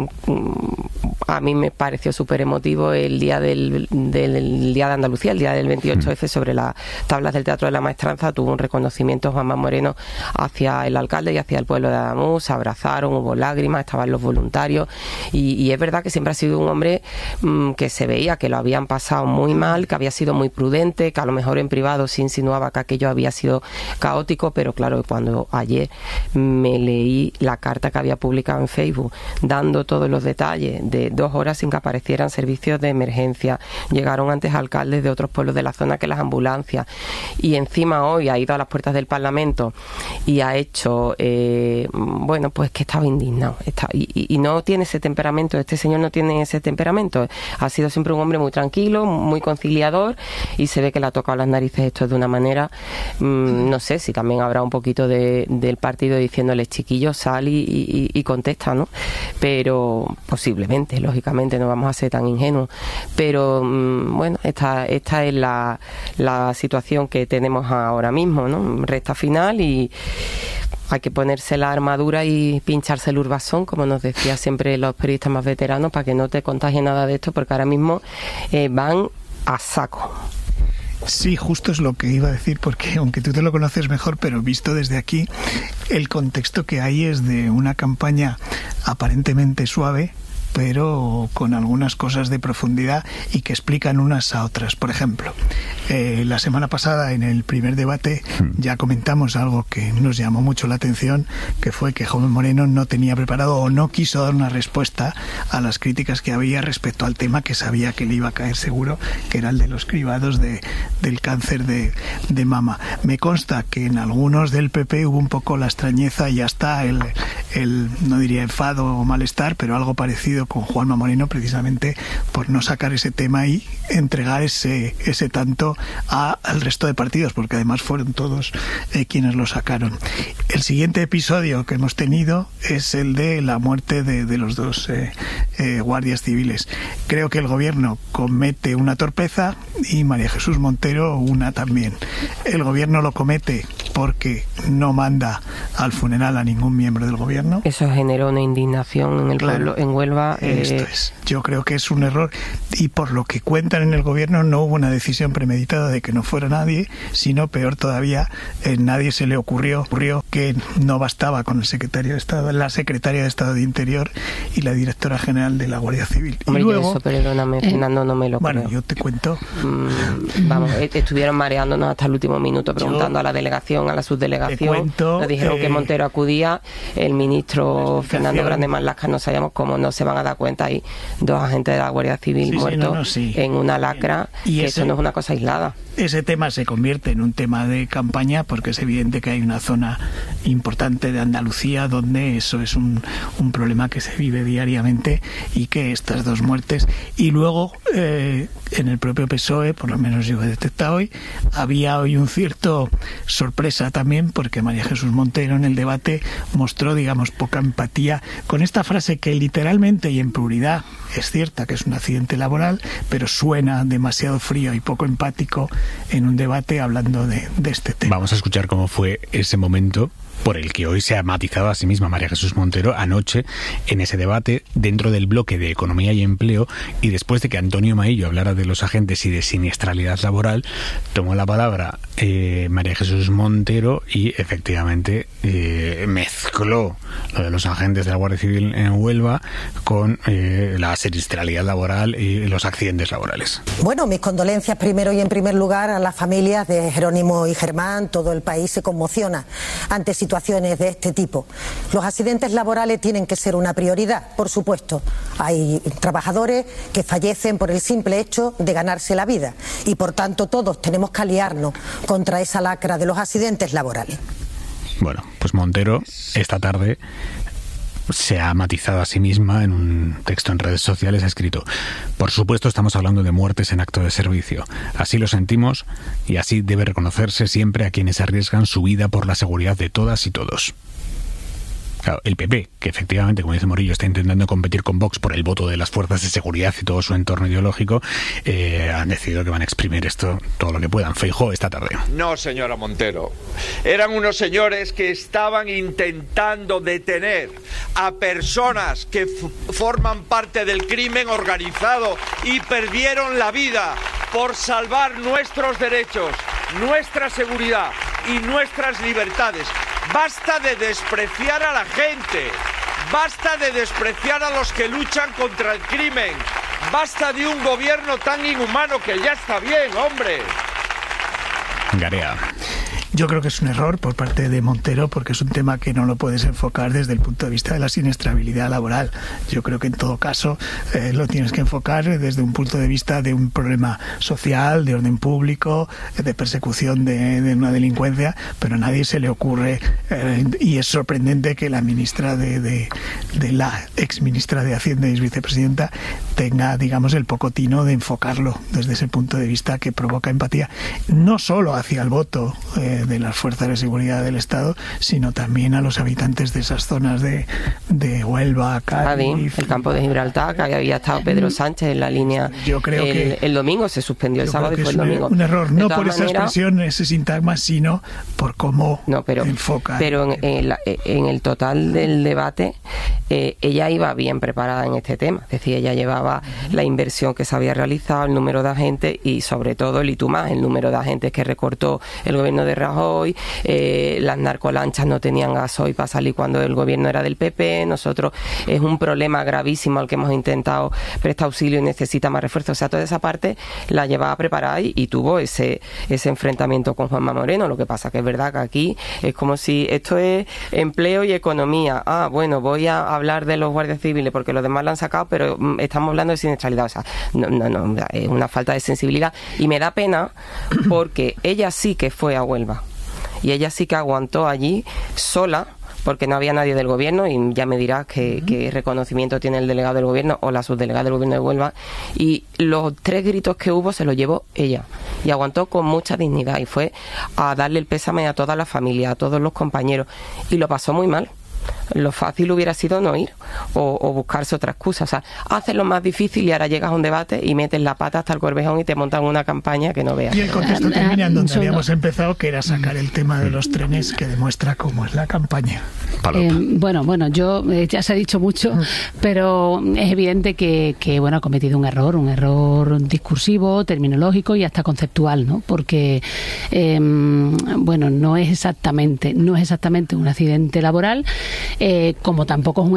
a mí me pareció súper emotivo el día del, del día de Andalucía, el día del veintiocho efe, sobre las tablas del Teatro de la Maestranza. Tuvo un reconocimiento Juanma Moreno hacia el alcalde y hacia el pueblo de Adamuz, se abrazaron, hubo lágrimas, estaban los voluntarios y, y es verdad que siempre ha sido un hombre mmm, que se veía que lo habían pasado muy mal, que había sido muy prudente, que a lo mejor en privado se insinuaba que aquello había sido caótico, pero claro, cuando ayer me leí la carta que había publicado en Facebook dando todos los detalles de dos horas sin que aparecieran servicios de emergencia, llegaron antes alcaldes de otros pueblos de la zona que las ambulancias, y encima hoy ha ido a las puertas del Parlamento y ha hecho eh, bueno, pues que estaba indignado está, y, y, y no tiene ese temperamento, este señor no tiene ese temperamento, ha sido siempre un hombre muy tranquilo, muy conciliador, y se ve que le ha tocado las narices esto de una manera, mmm, no sé si también habrá un poquito de, del partido diciéndole chiquillo, sal y, y, y contesta, ¿no? Pero posiblemente, lógicamente no vamos a ser tan ingenuos, pero mmm, bueno, esta, esta es la, la situación que tenemos ahora mismo, ¿no? Resta final y hay que ponerse la armadura y pincharse el urbazón, como nos decía siempre los periodistas más veteranos, para que no te contagie nada de esto, porque ahora mismo eh, van a saco.
Sí, justo es lo que iba a decir, porque aunque tú te lo conoces mejor, pero visto desde aquí, el contexto que hay es de una campaña aparentemente suave, pero con algunas cosas de profundidad y que explican unas a otras. Por ejemplo, eh, la semana pasada en el primer debate ya comentamos algo que nos llamó mucho la atención, que fue que Juanma Moreno no tenía preparado o no quiso dar una respuesta a las críticas que había respecto al tema que sabía que le iba a caer seguro, que era el de los cribados de, del cáncer de, de mama. Me consta que en algunos del P P hubo un poco la extrañeza y hasta el, el no diría enfado o malestar, pero algo parecido con Juanma Moreno, precisamente por no sacar ese tema y entregar ese ese tanto a, al resto de partidos, porque además fueron todos eh, quienes lo sacaron. El siguiente episodio que hemos tenido es el de la muerte de, de los dos eh, eh, guardias civiles. Creo que el gobierno comete una torpeza y María Jesús Montero una también. El gobierno lo comete porque no manda al funeral a ningún miembro del gobierno.
Eso generó una indignación en el
claro,
pueblo, en Huelva. Eh...
Esto es. Yo creo que es un error y por lo que cuentan en el gobierno no hubo una decisión premeditada de que no fuera nadie, sino peor todavía, eh, nadie se le ocurrió, ocurrió que no bastaba con el secretario de Estado, la secretaria de Estado de Interior y la directora general de la Guardia Civil.
Hombre,
y luego,
yo eso, perdóname, Fernando, no me lo
bueno,
creo.
yo te cuento.
Mm, vamos, estuvieron mareándonos hasta el último minuto preguntando yo, a la delegación, a la subdelegación.
Cuento,
nos dijeron
eh,
que Montero acudía, el ministro Fernando Grande Marlaska, no sabíamos cómo, no se van a dar cuenta ahí dos agentes de la Guardia Civil sí, muertos sí, no, no, sí. en una lacra, y que eso no es una cosa aislada.
ese tema se convierte en un tema de campaña porque es evidente que hay una zona importante de Andalucía donde eso es un, un problema que se vive diariamente y que estas dos muertes y luego eh, en el propio P S O E, por lo menos yo he detectado hoy, había hoy un cierto sorpresa también porque María Jesús Montero en el debate mostró, digamos, poca empatía con esta frase que literalmente y en pluralidad es cierta, que es un accidente laboral, pero suena demasiado frío y poco empático en un debate hablando de, de este tema.
Vamos a escuchar cómo fue ese momento por el que hoy se ha matizado a sí misma María Jesús Montero anoche en ese debate dentro del bloque de Economía y Empleo, y después de que Antonio Maillo hablara de los agentes y de siniestralidad laboral, tomó la palabra eh, María Jesús Montero y efectivamente eh, mezcló lo de los agentes de la Guardia Civil en Huelva con eh, la siniestralidad laboral y los accidentes laborales.
Bueno, mis condolencias primero y en primer lugar a las familias de Jerónimo y Germán. Todo el país se conmociona ante situaciones de este tipo. Los accidentes laborales tienen que ser una prioridad, por supuesto. Hay trabajadores que fallecen por el simple hecho de ganarse la vida y por tanto todos tenemos que aliarnos contra esa lacra de los accidentes laborales.
Bueno, pues Montero esta tarde se ha matizado a sí misma en un texto en redes sociales, ha escrito: por supuesto estamos hablando de muertes en acto de servicio, así lo sentimos y así debe reconocerse siempre a quienes arriesgan su vida por la seguridad de todas y todos. Claro, el P P, que efectivamente, como dice Morillo, está intentando competir con Vox por el voto de las fuerzas de seguridad y todo su entorno ideológico, eh, han decidido que van a exprimir esto todo lo que puedan. Feijóo esta tarde.
No, señora Montero. Eran unos señores que estaban intentando detener a personas que f- forman parte del crimen organizado y perdieron la vida por salvar nuestros derechos, nuestra seguridad y nuestras libertades. Basta de despreciar a la gente, basta de despreciar a los que luchan contra el crimen, basta de un gobierno tan inhumano que ya está bien, hombre.
Garea.
Yo creo que es un error por parte de Montero porque es un tema que no lo puedes enfocar desde el punto de vista de la siniestrabilidad laboral. Yo creo que en todo caso eh, lo tienes que enfocar desde un punto de vista de un problema social, de orden público, de persecución de, de una delincuencia, pero a nadie se le ocurre, eh, y es sorprendente que la ministra de, de, de la ex ministra de Hacienda y vicepresidenta tenga, digamos, el poco tino de enfocarlo desde ese punto de vista que provoca empatía, no solo hacia el voto eh, de las fuerzas de seguridad del Estado, sino también a los habitantes de esas zonas de, de Huelva, Cádiz,
el campo de Gibraltar, que había estado Pedro Sánchez en la línea.
Yo creo
el,
que
el domingo se suspendió el sábado y fue el domingo.
Un error,
de
no por esa
manera,
expresión, ese sintagma, sino por cómo
no, pero,
enfoca.
Pero en, en, la, en el total del debate, eh, ella iba bien preparada en este tema. Es decir, ella llevaba la inversión que se había realizado, el número de agentes y sobre todo el y tú más, el número de agentes que recortó el gobierno de Rajoy. Eh, las narcolanchas no tenían gasoil para salir cuando el gobierno era del P P. Nosotros es un problema gravísimo al que hemos intentado prestar auxilio y necesita más refuerzo. O sea, toda esa parte la llevaba preparada y, y tuvo ese ese enfrentamiento con Juanma Moreno. Lo que pasa que es verdad que aquí es como si esto es empleo y economía. Ah, bueno, voy a hablar de los guardias civiles porque los demás lo han sacado, pero mm, estamos hablando de siniestralidad. O sea, no, no, no, es una falta de sensibilidad y me da pena porque ella sí que fue a Huelva y ella sí que aguantó allí sola porque no había nadie del gobierno y ya me dirás qué uh-huh. reconocimiento tiene el delegado del gobierno o la subdelegada del gobierno de Huelva, y los tres gritos que hubo se los llevó ella y aguantó con mucha dignidad y fue a darle el pésame a toda la familia, a todos los compañeros, y lo pasó muy mal. Lo fácil hubiera sido no ir o, o buscarse otra excusa. O sea, haces lo más difícil y ahora llegas a un debate y metes la pata hasta el corvejón y te montan una campaña que no veas.
Y el contexto termina en donde habíamos empezado, que era sacar el tema de los trenes, que demuestra cómo es la campaña.
Eh, bueno, bueno, yo eh, ya se ha dicho mucho, pero es evidente que, que bueno, ha cometido un error, un error discursivo, terminológico y hasta conceptual, ¿no? Porque eh, bueno, no es exactamente, no es exactamente un accidente laboral. Eh, como tampoco es un asesinato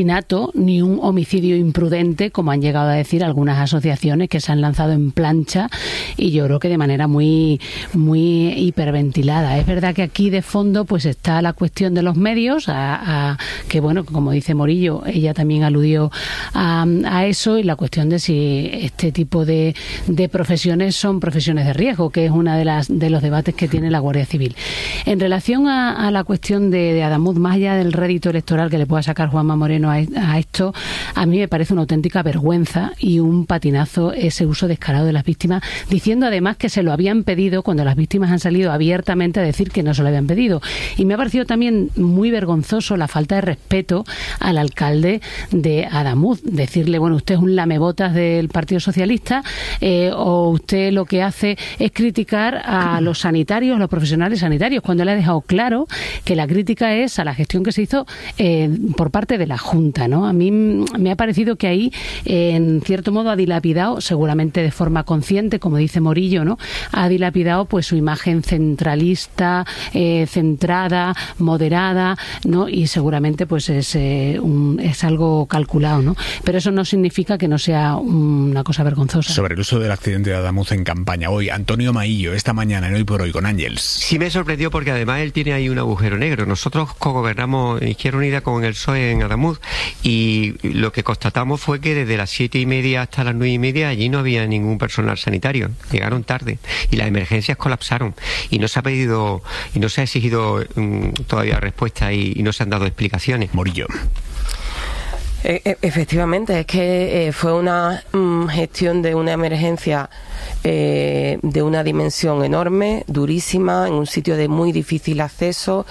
asesinato ni un homicidio imprudente, como han llegado a decir algunas asociaciones que se han lanzado en plancha, y yo creo que de manera muy, muy hiperventilada. Es verdad que aquí de fondo pues está la cuestión de los medios, a, a, que bueno, como dice Morillo, ella también aludió a, a eso, y la cuestión de si este tipo de, de profesiones son profesiones de riesgo, que es una de las de los debates que tiene la Guardia Civil. En relación a, a la cuestión de, de Adamuz, más allá del rédito electoral que le pueda sacar Juanma Moreno a, a esto, a mí me parece una auténtica vergüenza y un patinazo ese uso descarado de las víctimas, diciendo además que se lo habían pedido cuando las víctimas han salido abiertamente a decir que no se lo habían pedido. Y me ha parecido también muy vergonzoso la falta de respeto al alcalde de Adamuz, decirle, bueno, usted es un lamebotas del Partido Socialista, eh, o usted lo que hace es criticar a los sanitarios, los profesionales sanitarios, cuando le ha dejado claro que la crítica es a la gestión que se hizo eh, por parte de la Junta, ¿no? A mí me ha parecido que ahí, eh, en cierto modo, ha dilapidado, seguramente de forma consciente, como dice Morillo, ¿no? Ha dilapidado pues su imagen centralista, eh, centrada, moderada, ¿no? Y seguramente pues es, eh, un, es algo calculado, ¿no? Pero eso no significa que no sea una cosa vergonzosa.
Sobre el uso del accidente de Adamuz en campaña, hoy Antonio Maillo, esta mañana en Hoy por Hoy con Ángels.
Sí me sorprendió porque además él tiene ahí un agujero negro. Nosotros cogobernamos Izquierda Unida con el P S O E en Adamuz, y lo que constatamos fue que desde las siete y media hasta las nueve y media allí no había ningún personal sanitario. Llegaron tarde y las emergencias colapsaron, y no se ha pedido y no se ha exigido um, todavía respuesta, y, y no se han dado explicaciones.
Morillo.
E- efectivamente, es que eh, fue una mm, gestión de una emergencia eh, de una dimensión enorme, durísima, en un sitio de muy difícil acceso,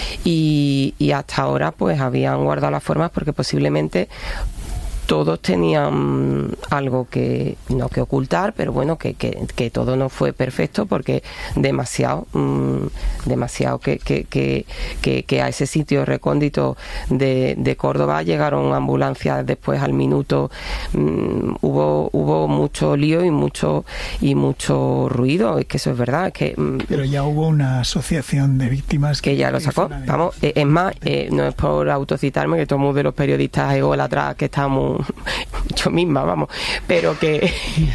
y, y hasta ahora pues habían guardado las formas porque posiblemente todos tenían algo que no que ocultar, pero bueno, que, que, que todo no fue perfecto, porque demasiado mmm, demasiado que, que, que, que, que a ese sitio recóndito de, de Córdoba llegaron ambulancias después al minuto. Mmm, hubo hubo mucho lío y mucho y mucho ruido, es que eso es verdad, es que mmm,
pero ya hubo una asociación de víctimas que,
que ya lo sacó. Vamos, eh, es más, eh, no es por autocitarme, que somos de los periodistas ególatras que estamos yo misma, vamos, pero que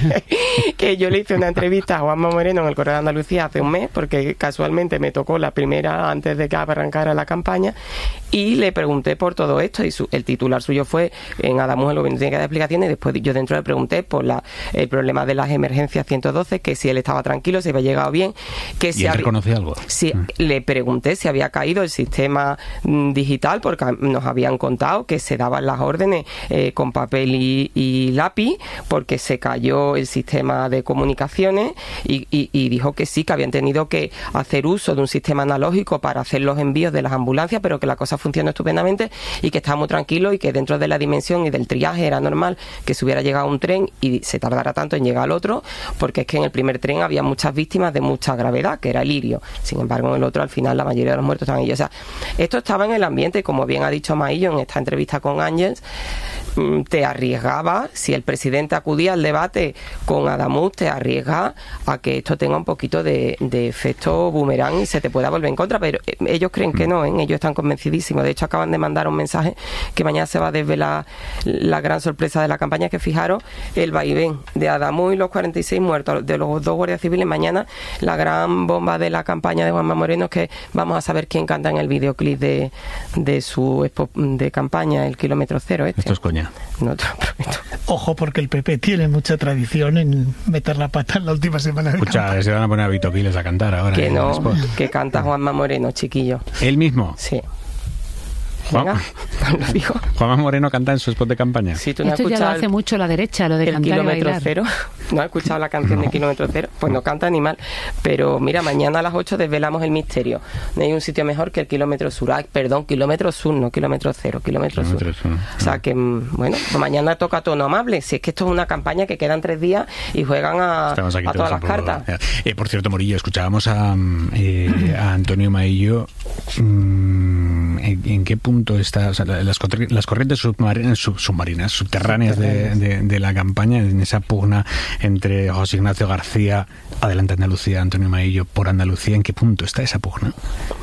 que yo le hice una entrevista a Juanma Moreno en el Correo de Andalucía hace un mes, porque casualmente me tocó la primera antes de que arrancara la campaña, y le pregunté por todo esto, y su, el titular suyo fue en Adamuz el gobierno tiene que dar explicaciones, y después yo dentro le pregunté por la, el problema de las emergencias ciento doce, que si él estaba tranquilo, si había llegado bien, que
¿Y
si
él reconoce algo?
Si, mm. Le pregunté si había caído el sistema mm, digital, porque nos habían contado que se daban las órdenes eh, con papel y, y lápiz, porque se cayó el sistema de comunicaciones, y, y, y dijo que sí, que habían tenido que hacer uso de un sistema analógico para hacer los envíos de las ambulancias, pero que la cosa funcionó estupendamente y que estaba muy tranquilo, y que dentro de la dimensión y del triaje era normal que se hubiera llegado un tren y se tardara tanto en llegar al otro, porque es que en el primer tren había muchas víctimas de mucha gravedad, que era el Lirio. Sin embargo, en el otro, al final, la mayoría de los muertos estaban ellos. O sea, esto estaba en el ambiente, y como bien ha dicho Maillo en esta entrevista con Ángels, te arriesgaba, si el presidente acudía al debate con Adamuz, te arriesga a que esto tenga un poquito de, de efecto boomerang y se te pueda volver en contra, pero ellos creen que no, ¿eh? Ellos están convencidísimos. De hecho, acaban de mandar un mensaje que mañana se va a desvelar la gran sorpresa de la campaña, que fijaros el vaivén de Adamuz y los cuarenta y seis muertos de los dos guardias civiles. Mañana la gran bomba de la campaña de Juanma Moreno es que vamos a saber quién canta en el videoclip de, de su expo, de campaña, el kilómetro cero este.
Esto es coña.
No te lo prometo.
Ojo, porque el P P tiene mucha tradición en meter la pata en la última semana de
Escucha,
campaña.
se van a poner a Vito Quiles a cantar ahora.
Que no,
spot.
que canta Juanma Moreno, chiquillo.
¿Él mismo?
Sí.
Juan,
Venga, lo digo.
Juanma Moreno canta en su spot de campaña.
Sí, tú no
Esto
has
ya lo
escuchado
hace mucho la derecha, lo de
el
cantar y
kilómetro
bailar.
cero. ¿No has escuchado la canción
No.
de kilómetro cero? Pues no canta ni mal. Pero mira, mañana a las ocho desvelamos el misterio. No hay un sitio mejor que el kilómetro sur. Ah, perdón, kilómetro sur, no kilómetro cero, kilómetro,
Kilómetro
sur.
sur.
O sea que, bueno, pues mañana toca tono amable. Si es que esto es una campaña que quedan tres días y juegan a, a
Estamos aquí
todas las
todos un poco-
cartas.
Eh, por cierto, Morillo, escuchábamos a, eh, a Antonio Maillo mm, en, en qué punto está, o sea, las, las corrientes submarinas, sub, submarinas subterráneas de, de, de la campaña, en esa pugna entre José Ignacio García, Adelante Andalucía, Antonio Maillo por Andalucía, ¿en qué punto está esa pugna?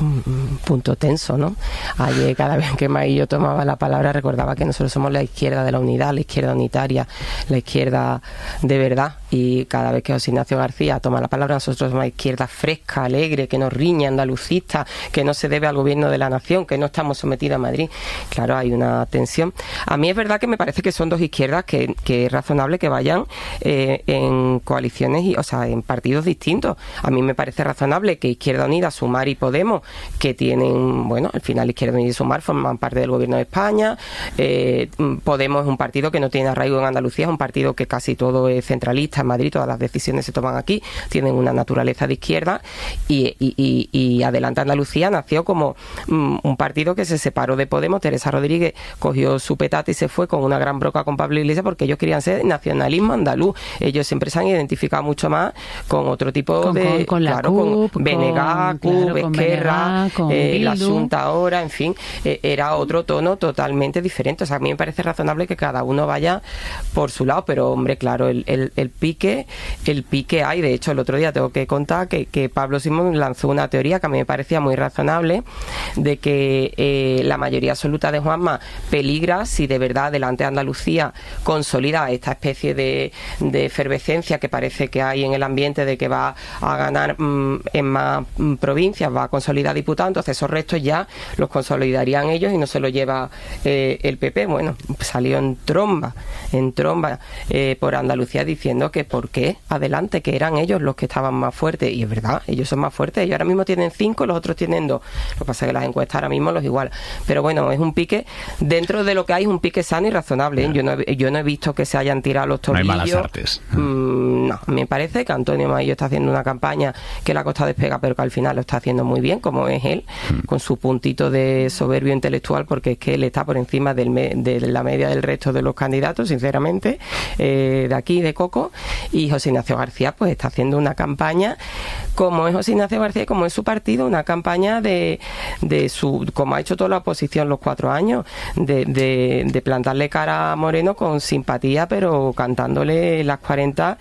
Un punto tenso, ¿no? Ayer, cada vez que Maillo tomaba la palabra, recordaba que nosotros somos la izquierda de la unidad, la izquierda unitaria, la izquierda de verdad, y cada vez que José Ignacio García toma la palabra, nosotros somos la izquierda fresca, alegre, que nos riñe, andalucista, que no se debe al gobierno de la nación, que no estamos sometidos a Madrid. Claro, hay una tensión. A mí es verdad que me parece que son dos izquierdas que, que es razonable que vayan eh, en coaliciones, y, o sea, en partidos distintos. A mí me parece razonable que Izquierda Unida, Sumar y Podemos, que tienen, bueno, al final Izquierda Unida y Sumar forman parte del gobierno de España. eh, Podemos es un partido que no tiene arraigo en Andalucía, es un partido que casi todo es centralista en Madrid, todas las decisiones se toman aquí, tienen una naturaleza de izquierda, y, y, y, y Adelante Andalucía nació como um, un partido que se separó de Podemos. Teresa Rodríguez cogió su petate y se fue con una gran broca con Pablo Iglesias porque ellos querían ser nacionalismo andaluz. Ellos siempre se han identificado mucho más con otro tipo
con,
de...
con, con la
claro,
CUP,
con Benegá,
con,
CUP,
claro, con
Esquerra,
Benegá, con
eh, la
Bildu.
Junta ahora, en fin, eh, era otro tono totalmente diferente. O sea, a mí me parece razonable que cada uno vaya por su lado, pero hombre, claro, el, el, el pique el pique hay. De hecho, el otro día tengo que contar que, que Pablo Simón lanzó una teoría que a mí me parecía muy razonable, de que eh, la mayoría absoluta de Juanma peligra si de verdad Adelante Andalucía consolida esta especie de, de efervescencia que parece que hay en el ambiente de que va a ganar mmm, en más mmm, provincias, va a consolidar diputados. Entonces esos restos ya los consolidarían ellos y no se lo lleva eh, el P P. Bueno, salió en tromba, en tromba eh, por Andalucía diciendo que por qué Adelante, que eran ellos los que estaban más fuertes. Y es verdad, ellos son más fuertes. Ellos ahora mismo tienen cinco, los otros tienen dos. Lo que pasa es que las encuestas ahora mismo los igual. Pero bueno, es un pique, dentro de lo que hay, es un pique sano y razonable. ¿eh? Yo no he, yo no he visto que se hayan tirado los tornillos.
No hay malas artes.
Mm, no, me parece que Antonio Maillo está haciendo una campaña que le ha costado despegar, pero que al final lo está haciendo muy bien, como es él, mm. con su puntito de soberbio intelectual, porque es que él está por encima del me, de la media del resto de los candidatos, sinceramente, eh, de aquí, de Coco. Y José Ignacio García pues está haciendo una campaña, como es José Ignacio García y como es su partido, una campaña de, de su, como ha hecho toda la oposición los cuatro años, de, de, de plantarle cara a Moreno con simpatía, pero cantándole las cuarenta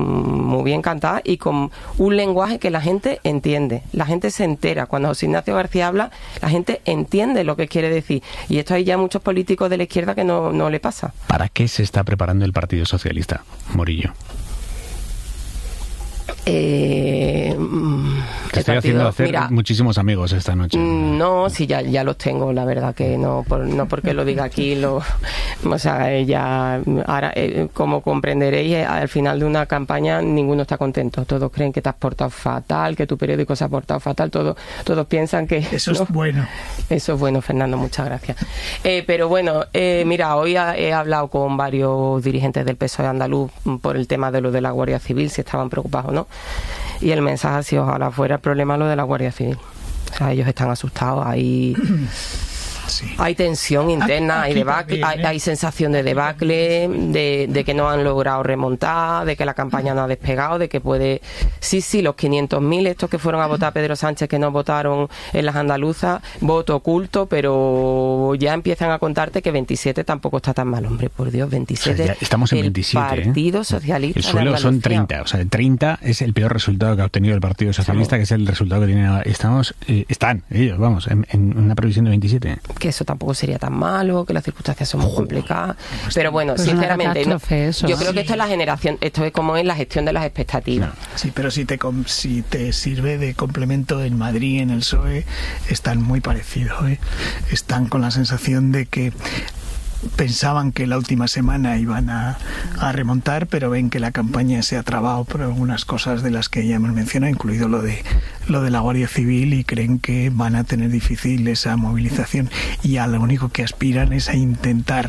muy bien cantadas y con un lenguaje que la gente entiende, la gente se entera. Cuando José Ignacio García habla, la gente entiende lo que quiere decir, y esto hay ya muchos políticos de la izquierda que no, no le pasa.
¿Para qué se está preparando el Partido Socialista, Morillo?
Eh,
Te estoy partido, haciendo hacer mira, muchísimos amigos esta noche.
No, sí, ya, ya los tengo, la verdad que no, por, no porque lo diga aquí, lo, o sea, ya, ahora, eh, como comprenderéis, al final de una campaña ninguno está contento, todos creen que te has portado fatal, que tu periódico se ha portado fatal, todos, todos piensan que...
Eso
¿no?
es bueno.
Eso es bueno, Fernando, muchas gracias. Eh, pero bueno, eh, mira, hoy ha, he hablado con varios dirigentes del P S O E andaluz por el tema de lo de la Guardia Civil, si estaban preocupados o no. Y el mensaje ha sido: ojalá fuera el problema lo de la Guardia Civil. O sea, ellos están asustados, hay, sí. hay tensión interna, aquí, hay debacle, también, ¿eh? hay, hay sensación de debacle, de, de que no han logrado remontar, de que la campaña no ha despegado, de que puede... Sí, sí, los quinientos mil estos que fueron a votar a Pedro Sánchez, que no votaron en las andaluzas, voto oculto, pero ya empiezan a contarte que veintisiete tampoco está tan mal, hombre, por Dios, veintisiete. O sea,
estamos en veintisiete.
El Partido ¿eh? Socialista.
El suelo son treinta, o sea, treinta es el peor resultado que ha obtenido el Partido Socialista, sí. que es el resultado que tiene. Estamos, eh, están ellos, vamos, en, en una previsión de veintisiete.
Que eso tampoco sería tan malo, que las circunstancias son muy complicadas. Pero bueno, pues sinceramente, no, eso, yo creo sí. que esto es la generación, esto es como es la gestión de las expectativas.
No. Sí, pero si te, si te sirve de complemento, en Madrid, en el P S O E, están muy parecidos, ¿eh? Están con la sensación de que pensaban que la última semana iban a, a remontar, pero ven que la campaña se ha trabado por algunas cosas de las que ya hemos mencionado, incluido lo de lo de la Guardia Civil, y creen que van a tener difícil esa movilización, y a lo único que aspiran es a intentar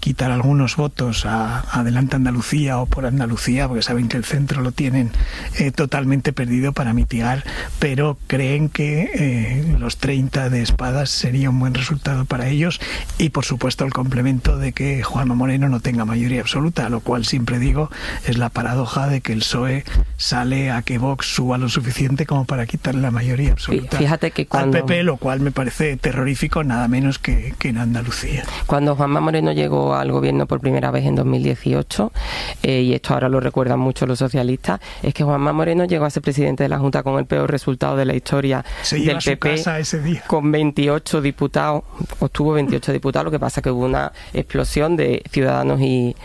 quitar algunos votos a Adelante Andalucía o por Andalucía, porque saben que el centro lo tienen eh, totalmente perdido para mitigar, pero creen que eh, los treinta de Espadas sería un buen resultado para ellos, y por supuesto el complemento de que Juanma Moreno no tenga mayoría absoluta, lo cual siempre digo es la paradoja de que el P S O E sale a que Vox suba lo suficiente como para quitarle la mayoría absoluta
Fíjate que cuando...
al P P, lo cual me parece terrorífico, nada menos que, que en Andalucía.
Cuando Juanma Moreno llegó al gobierno por primera vez en dos mil dieciocho, eh, y esto ahora lo recuerdan mucho los socialistas, es que Juanma Moreno llegó a ser presidente de la Junta con el peor resultado de la historia
Se
del
lleva
P P,
su casa ese día.
con veintiocho diputados, obtuvo veintiocho diputados, lo que pasa que hubo una explosión de Ciudadanos y,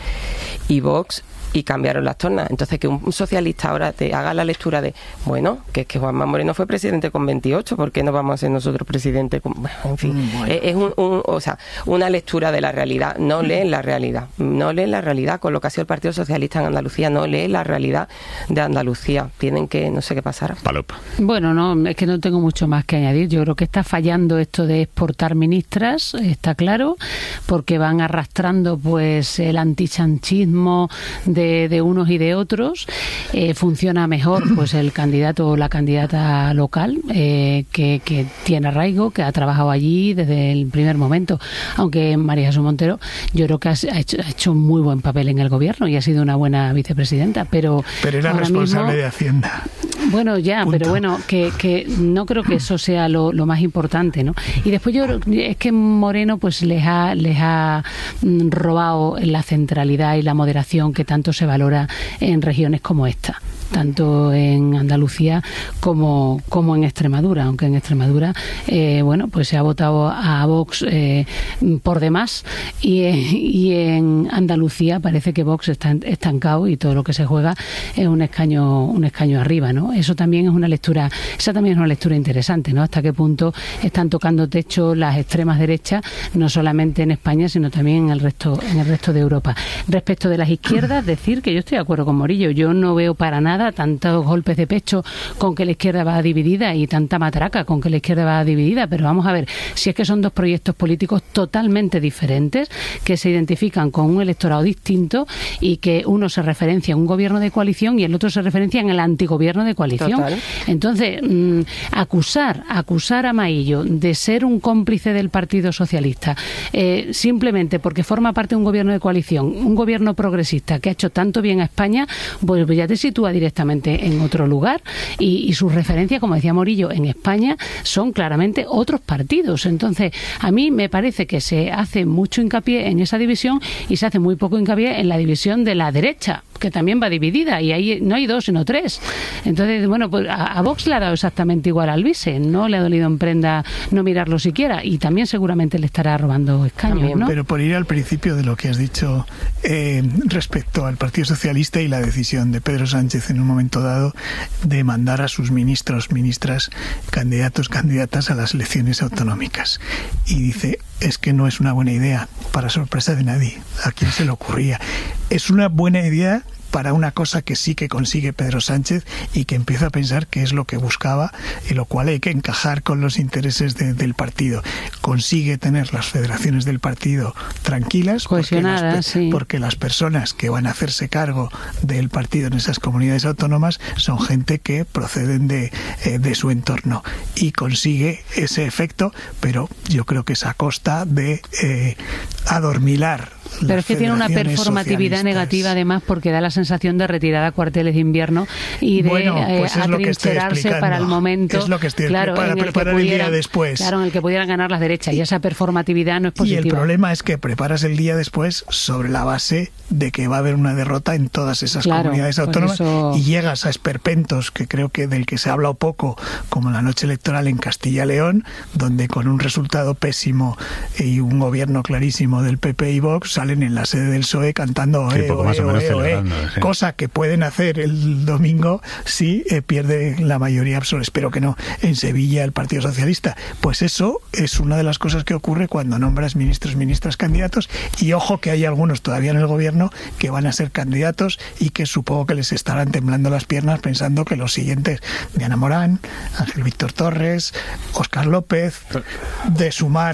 y Vox, y cambiaron las tornas. Entonces, que un socialista ahora te haga la lectura de, bueno, que es que Juanma Moreno fue presidente con veintiocho, ¿por qué no vamos a ser nosotros presidente con...? Bueno, en fin, mm, bueno. es, es un, un, o sea, una lectura de la realidad. No leen la realidad, no leen la realidad con lo que ha sido el Partido Socialista en Andalucía, no leen la realidad de Andalucía. Tienen que, no sé qué pasará.
Palop.
Bueno, no, es que no tengo mucho más que añadir. Yo creo que está fallando esto de exportar ministras, está claro, porque van arrastrando pues el antisanchismo de, de unos y de otros. Eh, funciona mejor pues el candidato o la candidata local eh, que, que tiene arraigo, que ha trabajado allí desde el primer momento. Aunque María Jesús Montero yo creo que ha hecho, ha hecho muy buen papel en el gobierno y ha sido una buena vicepresidenta. Pero,
pero era responsable mismo, de Hacienda.
Bueno, ya, Punto. pero bueno, que, que no creo que eso sea lo, lo más importante, ¿no? Y después yo es que Moreno pues les ha, les ha robado la centralidad y la moderación que tanto se valora en regiones como esta, tanto en Andalucía como, como en Extremadura, aunque en Extremadura eh, bueno, pues se ha votado a Vox eh, por demás, y, y en Andalucía parece que Vox está estancado y todo lo que se juega es un escaño un escaño arriba, ¿no? Eso también es una lectura, esa también es una lectura interesante, ¿no? Hasta qué punto están tocando techo las extremas derechas, no solamente en España, sino también en el resto, en el resto de Europa. Respecto de las izquierdas, decir que yo estoy de acuerdo con Morillo, yo no veo para nada tantos golpes de pecho con que la izquierda va dividida y tanta matraca con que la izquierda va dividida, pero vamos a ver, si es que son dos proyectos políticos totalmente diferentes, que se identifican con un electorado distinto y que uno se referencia a un gobierno de coalición y el otro se referencia en el antigobierno de coalición. Total. Entonces, mmm, acusar, acusar a Maillo de ser un cómplice del Partido Socialista, eh, simplemente porque forma parte de un gobierno de coalición, un gobierno progresista que ha hecho tanto bien a España, pues ya te sitúa directamente en otro lugar, y, y sus referencias, como decía Morillo, en España son claramente otros partidos. Entonces, a mí me parece que se hace mucho hincapié en esa división y se hace muy poco hincapié en la división de la derecha, que también va dividida, y ahí no hay dos, sino tres. Entonces, bueno, pues a, a Vox le ha dado exactamente igual al vice, no le ha dolido en prenda no mirarlo siquiera, y también seguramente le estará robando escaños, también, ¿no?
Pero por ir al principio de lo que has dicho eh, respecto al Partido Socialista y la decisión de Pedro Sánchez en un momento dado de mandar a sus ministros, ministras, candidatos, candidatas a las elecciones autonómicas. Y dice, es que no es una buena idea, para sorpresa de nadie. ¿A quién se le ocurría? Es una buena idea para una cosa que sí que consigue Pedro Sánchez y que empieza a pensar que es lo que buscaba, y lo cual hay que encajar con los intereses de, del partido. Consigue tener las federaciones del partido tranquilas,
cohesionadas,
porque las,
sí.
porque las personas que van a hacerse cargo del partido en esas comunidades autónomas son gente que proceden de, eh, de su entorno, y consigue ese efecto, pero yo creo que es a costa de eh, adormilar.
Pero es que tiene una performatividad
socialistas.
negativa, además, porque da la sensación de retirada a cuarteles de invierno y de
bueno, pues
eh,
es
atrincherarse para el momento.
Es lo que estoy
claro,
para
en el
preparar
que
el
pudieran,
día después.
Claro, en el que pudieran ganar las derechas, y esa performatividad no es positiva.
Y el problema es que preparas el día después sobre la base de que va a haber una derrota en todas esas
claro,
comunidades autónomas,
eso...
y llegas a esperpentos que creo que del que se ha hablado poco, como la noche electoral en Castilla y León, donde con un resultado pésimo y un gobierno clarísimo del P P y Vox salen en la sede del P S O E cantando
sí,
oe, oe, oe, oe,
sí.
cosa que pueden hacer el domingo si eh, pierde la mayoría absoluta. Espero que no en Sevilla el Partido Socialista. Pues eso es una de las cosas que ocurre cuando nombras ministros, ministras, candidatos, y ojo que hay algunos todavía en el gobierno que van a ser candidatos y que supongo que les estarán temblando las piernas pensando que los siguientes, Diana Morán, Ángel Víctor Torres, Óscar López, de Sumar,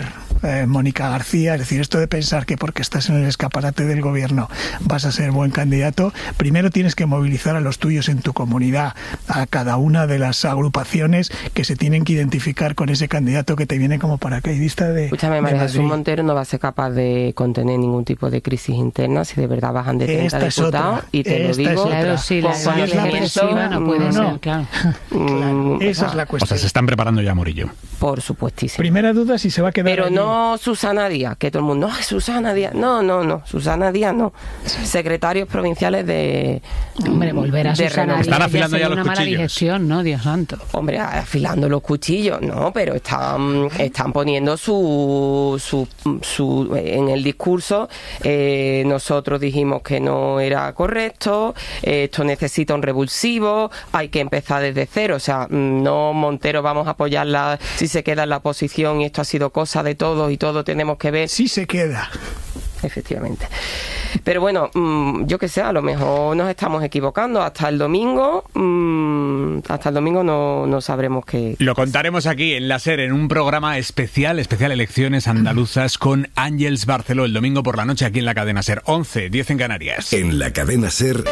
eh, Mónica García. Es decir, esto de pensar que porque estás en el escaparate del gobierno vas a ser buen candidato, primero tienes que movilizar a los tuyos en tu comunidad, a cada una de las agrupaciones que se tienen que identificar con ese candidato que te viene como paracaidista de
Escúchame, María Jesús Montero no va a ser capaz de contener ningún tipo de crisis interna si de verdad bajan de treinta
Esta es
diputados
otra.
y te
Esta
lo digo.
es otra.
Claro, sí, la
con cuál
es la
ejemplo,
presiva no puede
no,
ser,
no.
claro.
Mm,
Esa es la
O sea,
cuestión.
se están preparando ya a Murillo.
Por supuestísimo.
Primera duda si se va a quedar
Pero
allí.
no Susana Díaz, que todo el mundo, no, Susana Díaz. No, no, no, Susana Díaz no. Secretarios provinciales de...
Hombre, volver a
de
Susana
Renault.
Díaz ya sería una mala digestión, ¿no? Dios santo.
Hombre, afilando los cuchillos, no, pero están, están poniendo su, su, su en el discurso. Eh, nosotros dijimos que no era correcto, eh, esto necesita un revulsivo, hay que empezar desde cero. O sea, no Montero vamos a apoyarla si se queda en la oposición y esto ha sido cosa de todos y todos tenemos que ver.
Sí se queda.
Efectivamente. Pero bueno, mmm, yo que sé, a lo mejor nos estamos equivocando. Hasta el domingo, mmm, hasta el domingo no, no sabremos qué.
Lo contaremos aquí en la SER, en un programa especial, especial Elecciones Andaluzas con Ángels Barceló, el domingo por la noche aquí en la cadena SER. once, diez en Canarias.
En la cadena SER,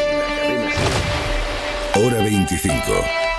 hora veinticinco.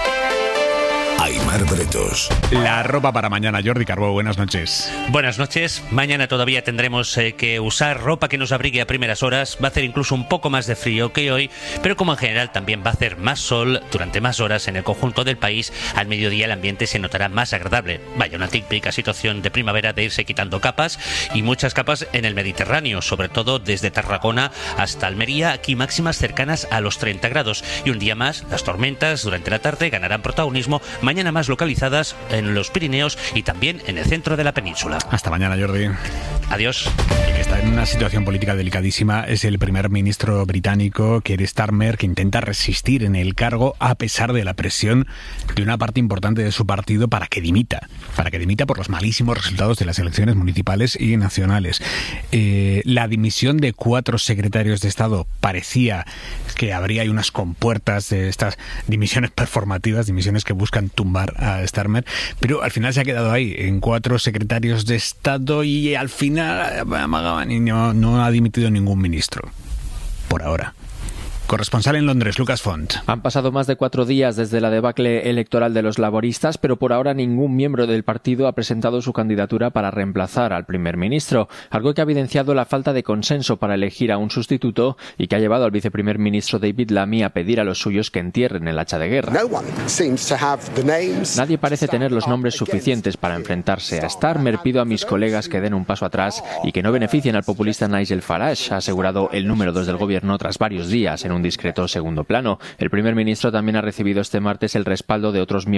Aimar Bretos.
La ropa para mañana, Jordi Carbó, buenas noches.
Buenas noches. Mañana todavía tendremos eh, que usar ropa que nos abrigue a primeras horas. Va a hacer incluso un poco más de frío que hoy, pero como en general también va a hacer más sol durante más horas en el conjunto del país, al mediodía el ambiente se notará más agradable. Vaya, una típica situación de primavera de irse quitando capas, y muchas capas en el Mediterráneo, sobre todo desde Tarragona hasta Almería, aquí máximas cercanas a los treinta grados. Y un día más, las tormentas durante la tarde ganarán protagonismo, mañana más localizadas en los Pirineos y también en el centro de la península.
Hasta mañana, Jordi.
Adiós.
El que está en una situación política delicadísima es el primer ministro británico, Keir Starmer, que intenta resistir en el cargo a pesar de la presión de una parte importante de su partido para que dimita, para que dimita por los malísimos resultados de las elecciones municipales y nacionales. Eh, la dimisión de cuatro secretarios de Estado parecía que habría ahí unas compuertas de estas dimisiones performativas, dimisiones que buscan tumbar a Starmer, pero al final se ha quedado ahí, en cuatro secretarios de Estado, y al final amagaban y no, no ha dimitido ningún ministro. Por ahora. Corresponsal en Londres, Lucas Font.
Han pasado más de cuatro días desde la debacle electoral de los laboristas, pero por ahora ningún miembro del partido ha presentado su candidatura para reemplazar al primer ministro, algo que ha evidenciado la falta de consenso para elegir a un sustituto y que ha llevado al viceprimer ministro David Lammy a pedir a los suyos que entierren el hacha de guerra. Nadie parece tener los nombres suficientes para enfrentarse a Starmer. Pido a mis colegas que den un paso atrás y que no beneficien al populista Nigel Farage, ha asegurado el número dos del gobierno tras varios días en un discreto segundo plano. El primer ministro también ha recibido este martes el respaldo de otros miembros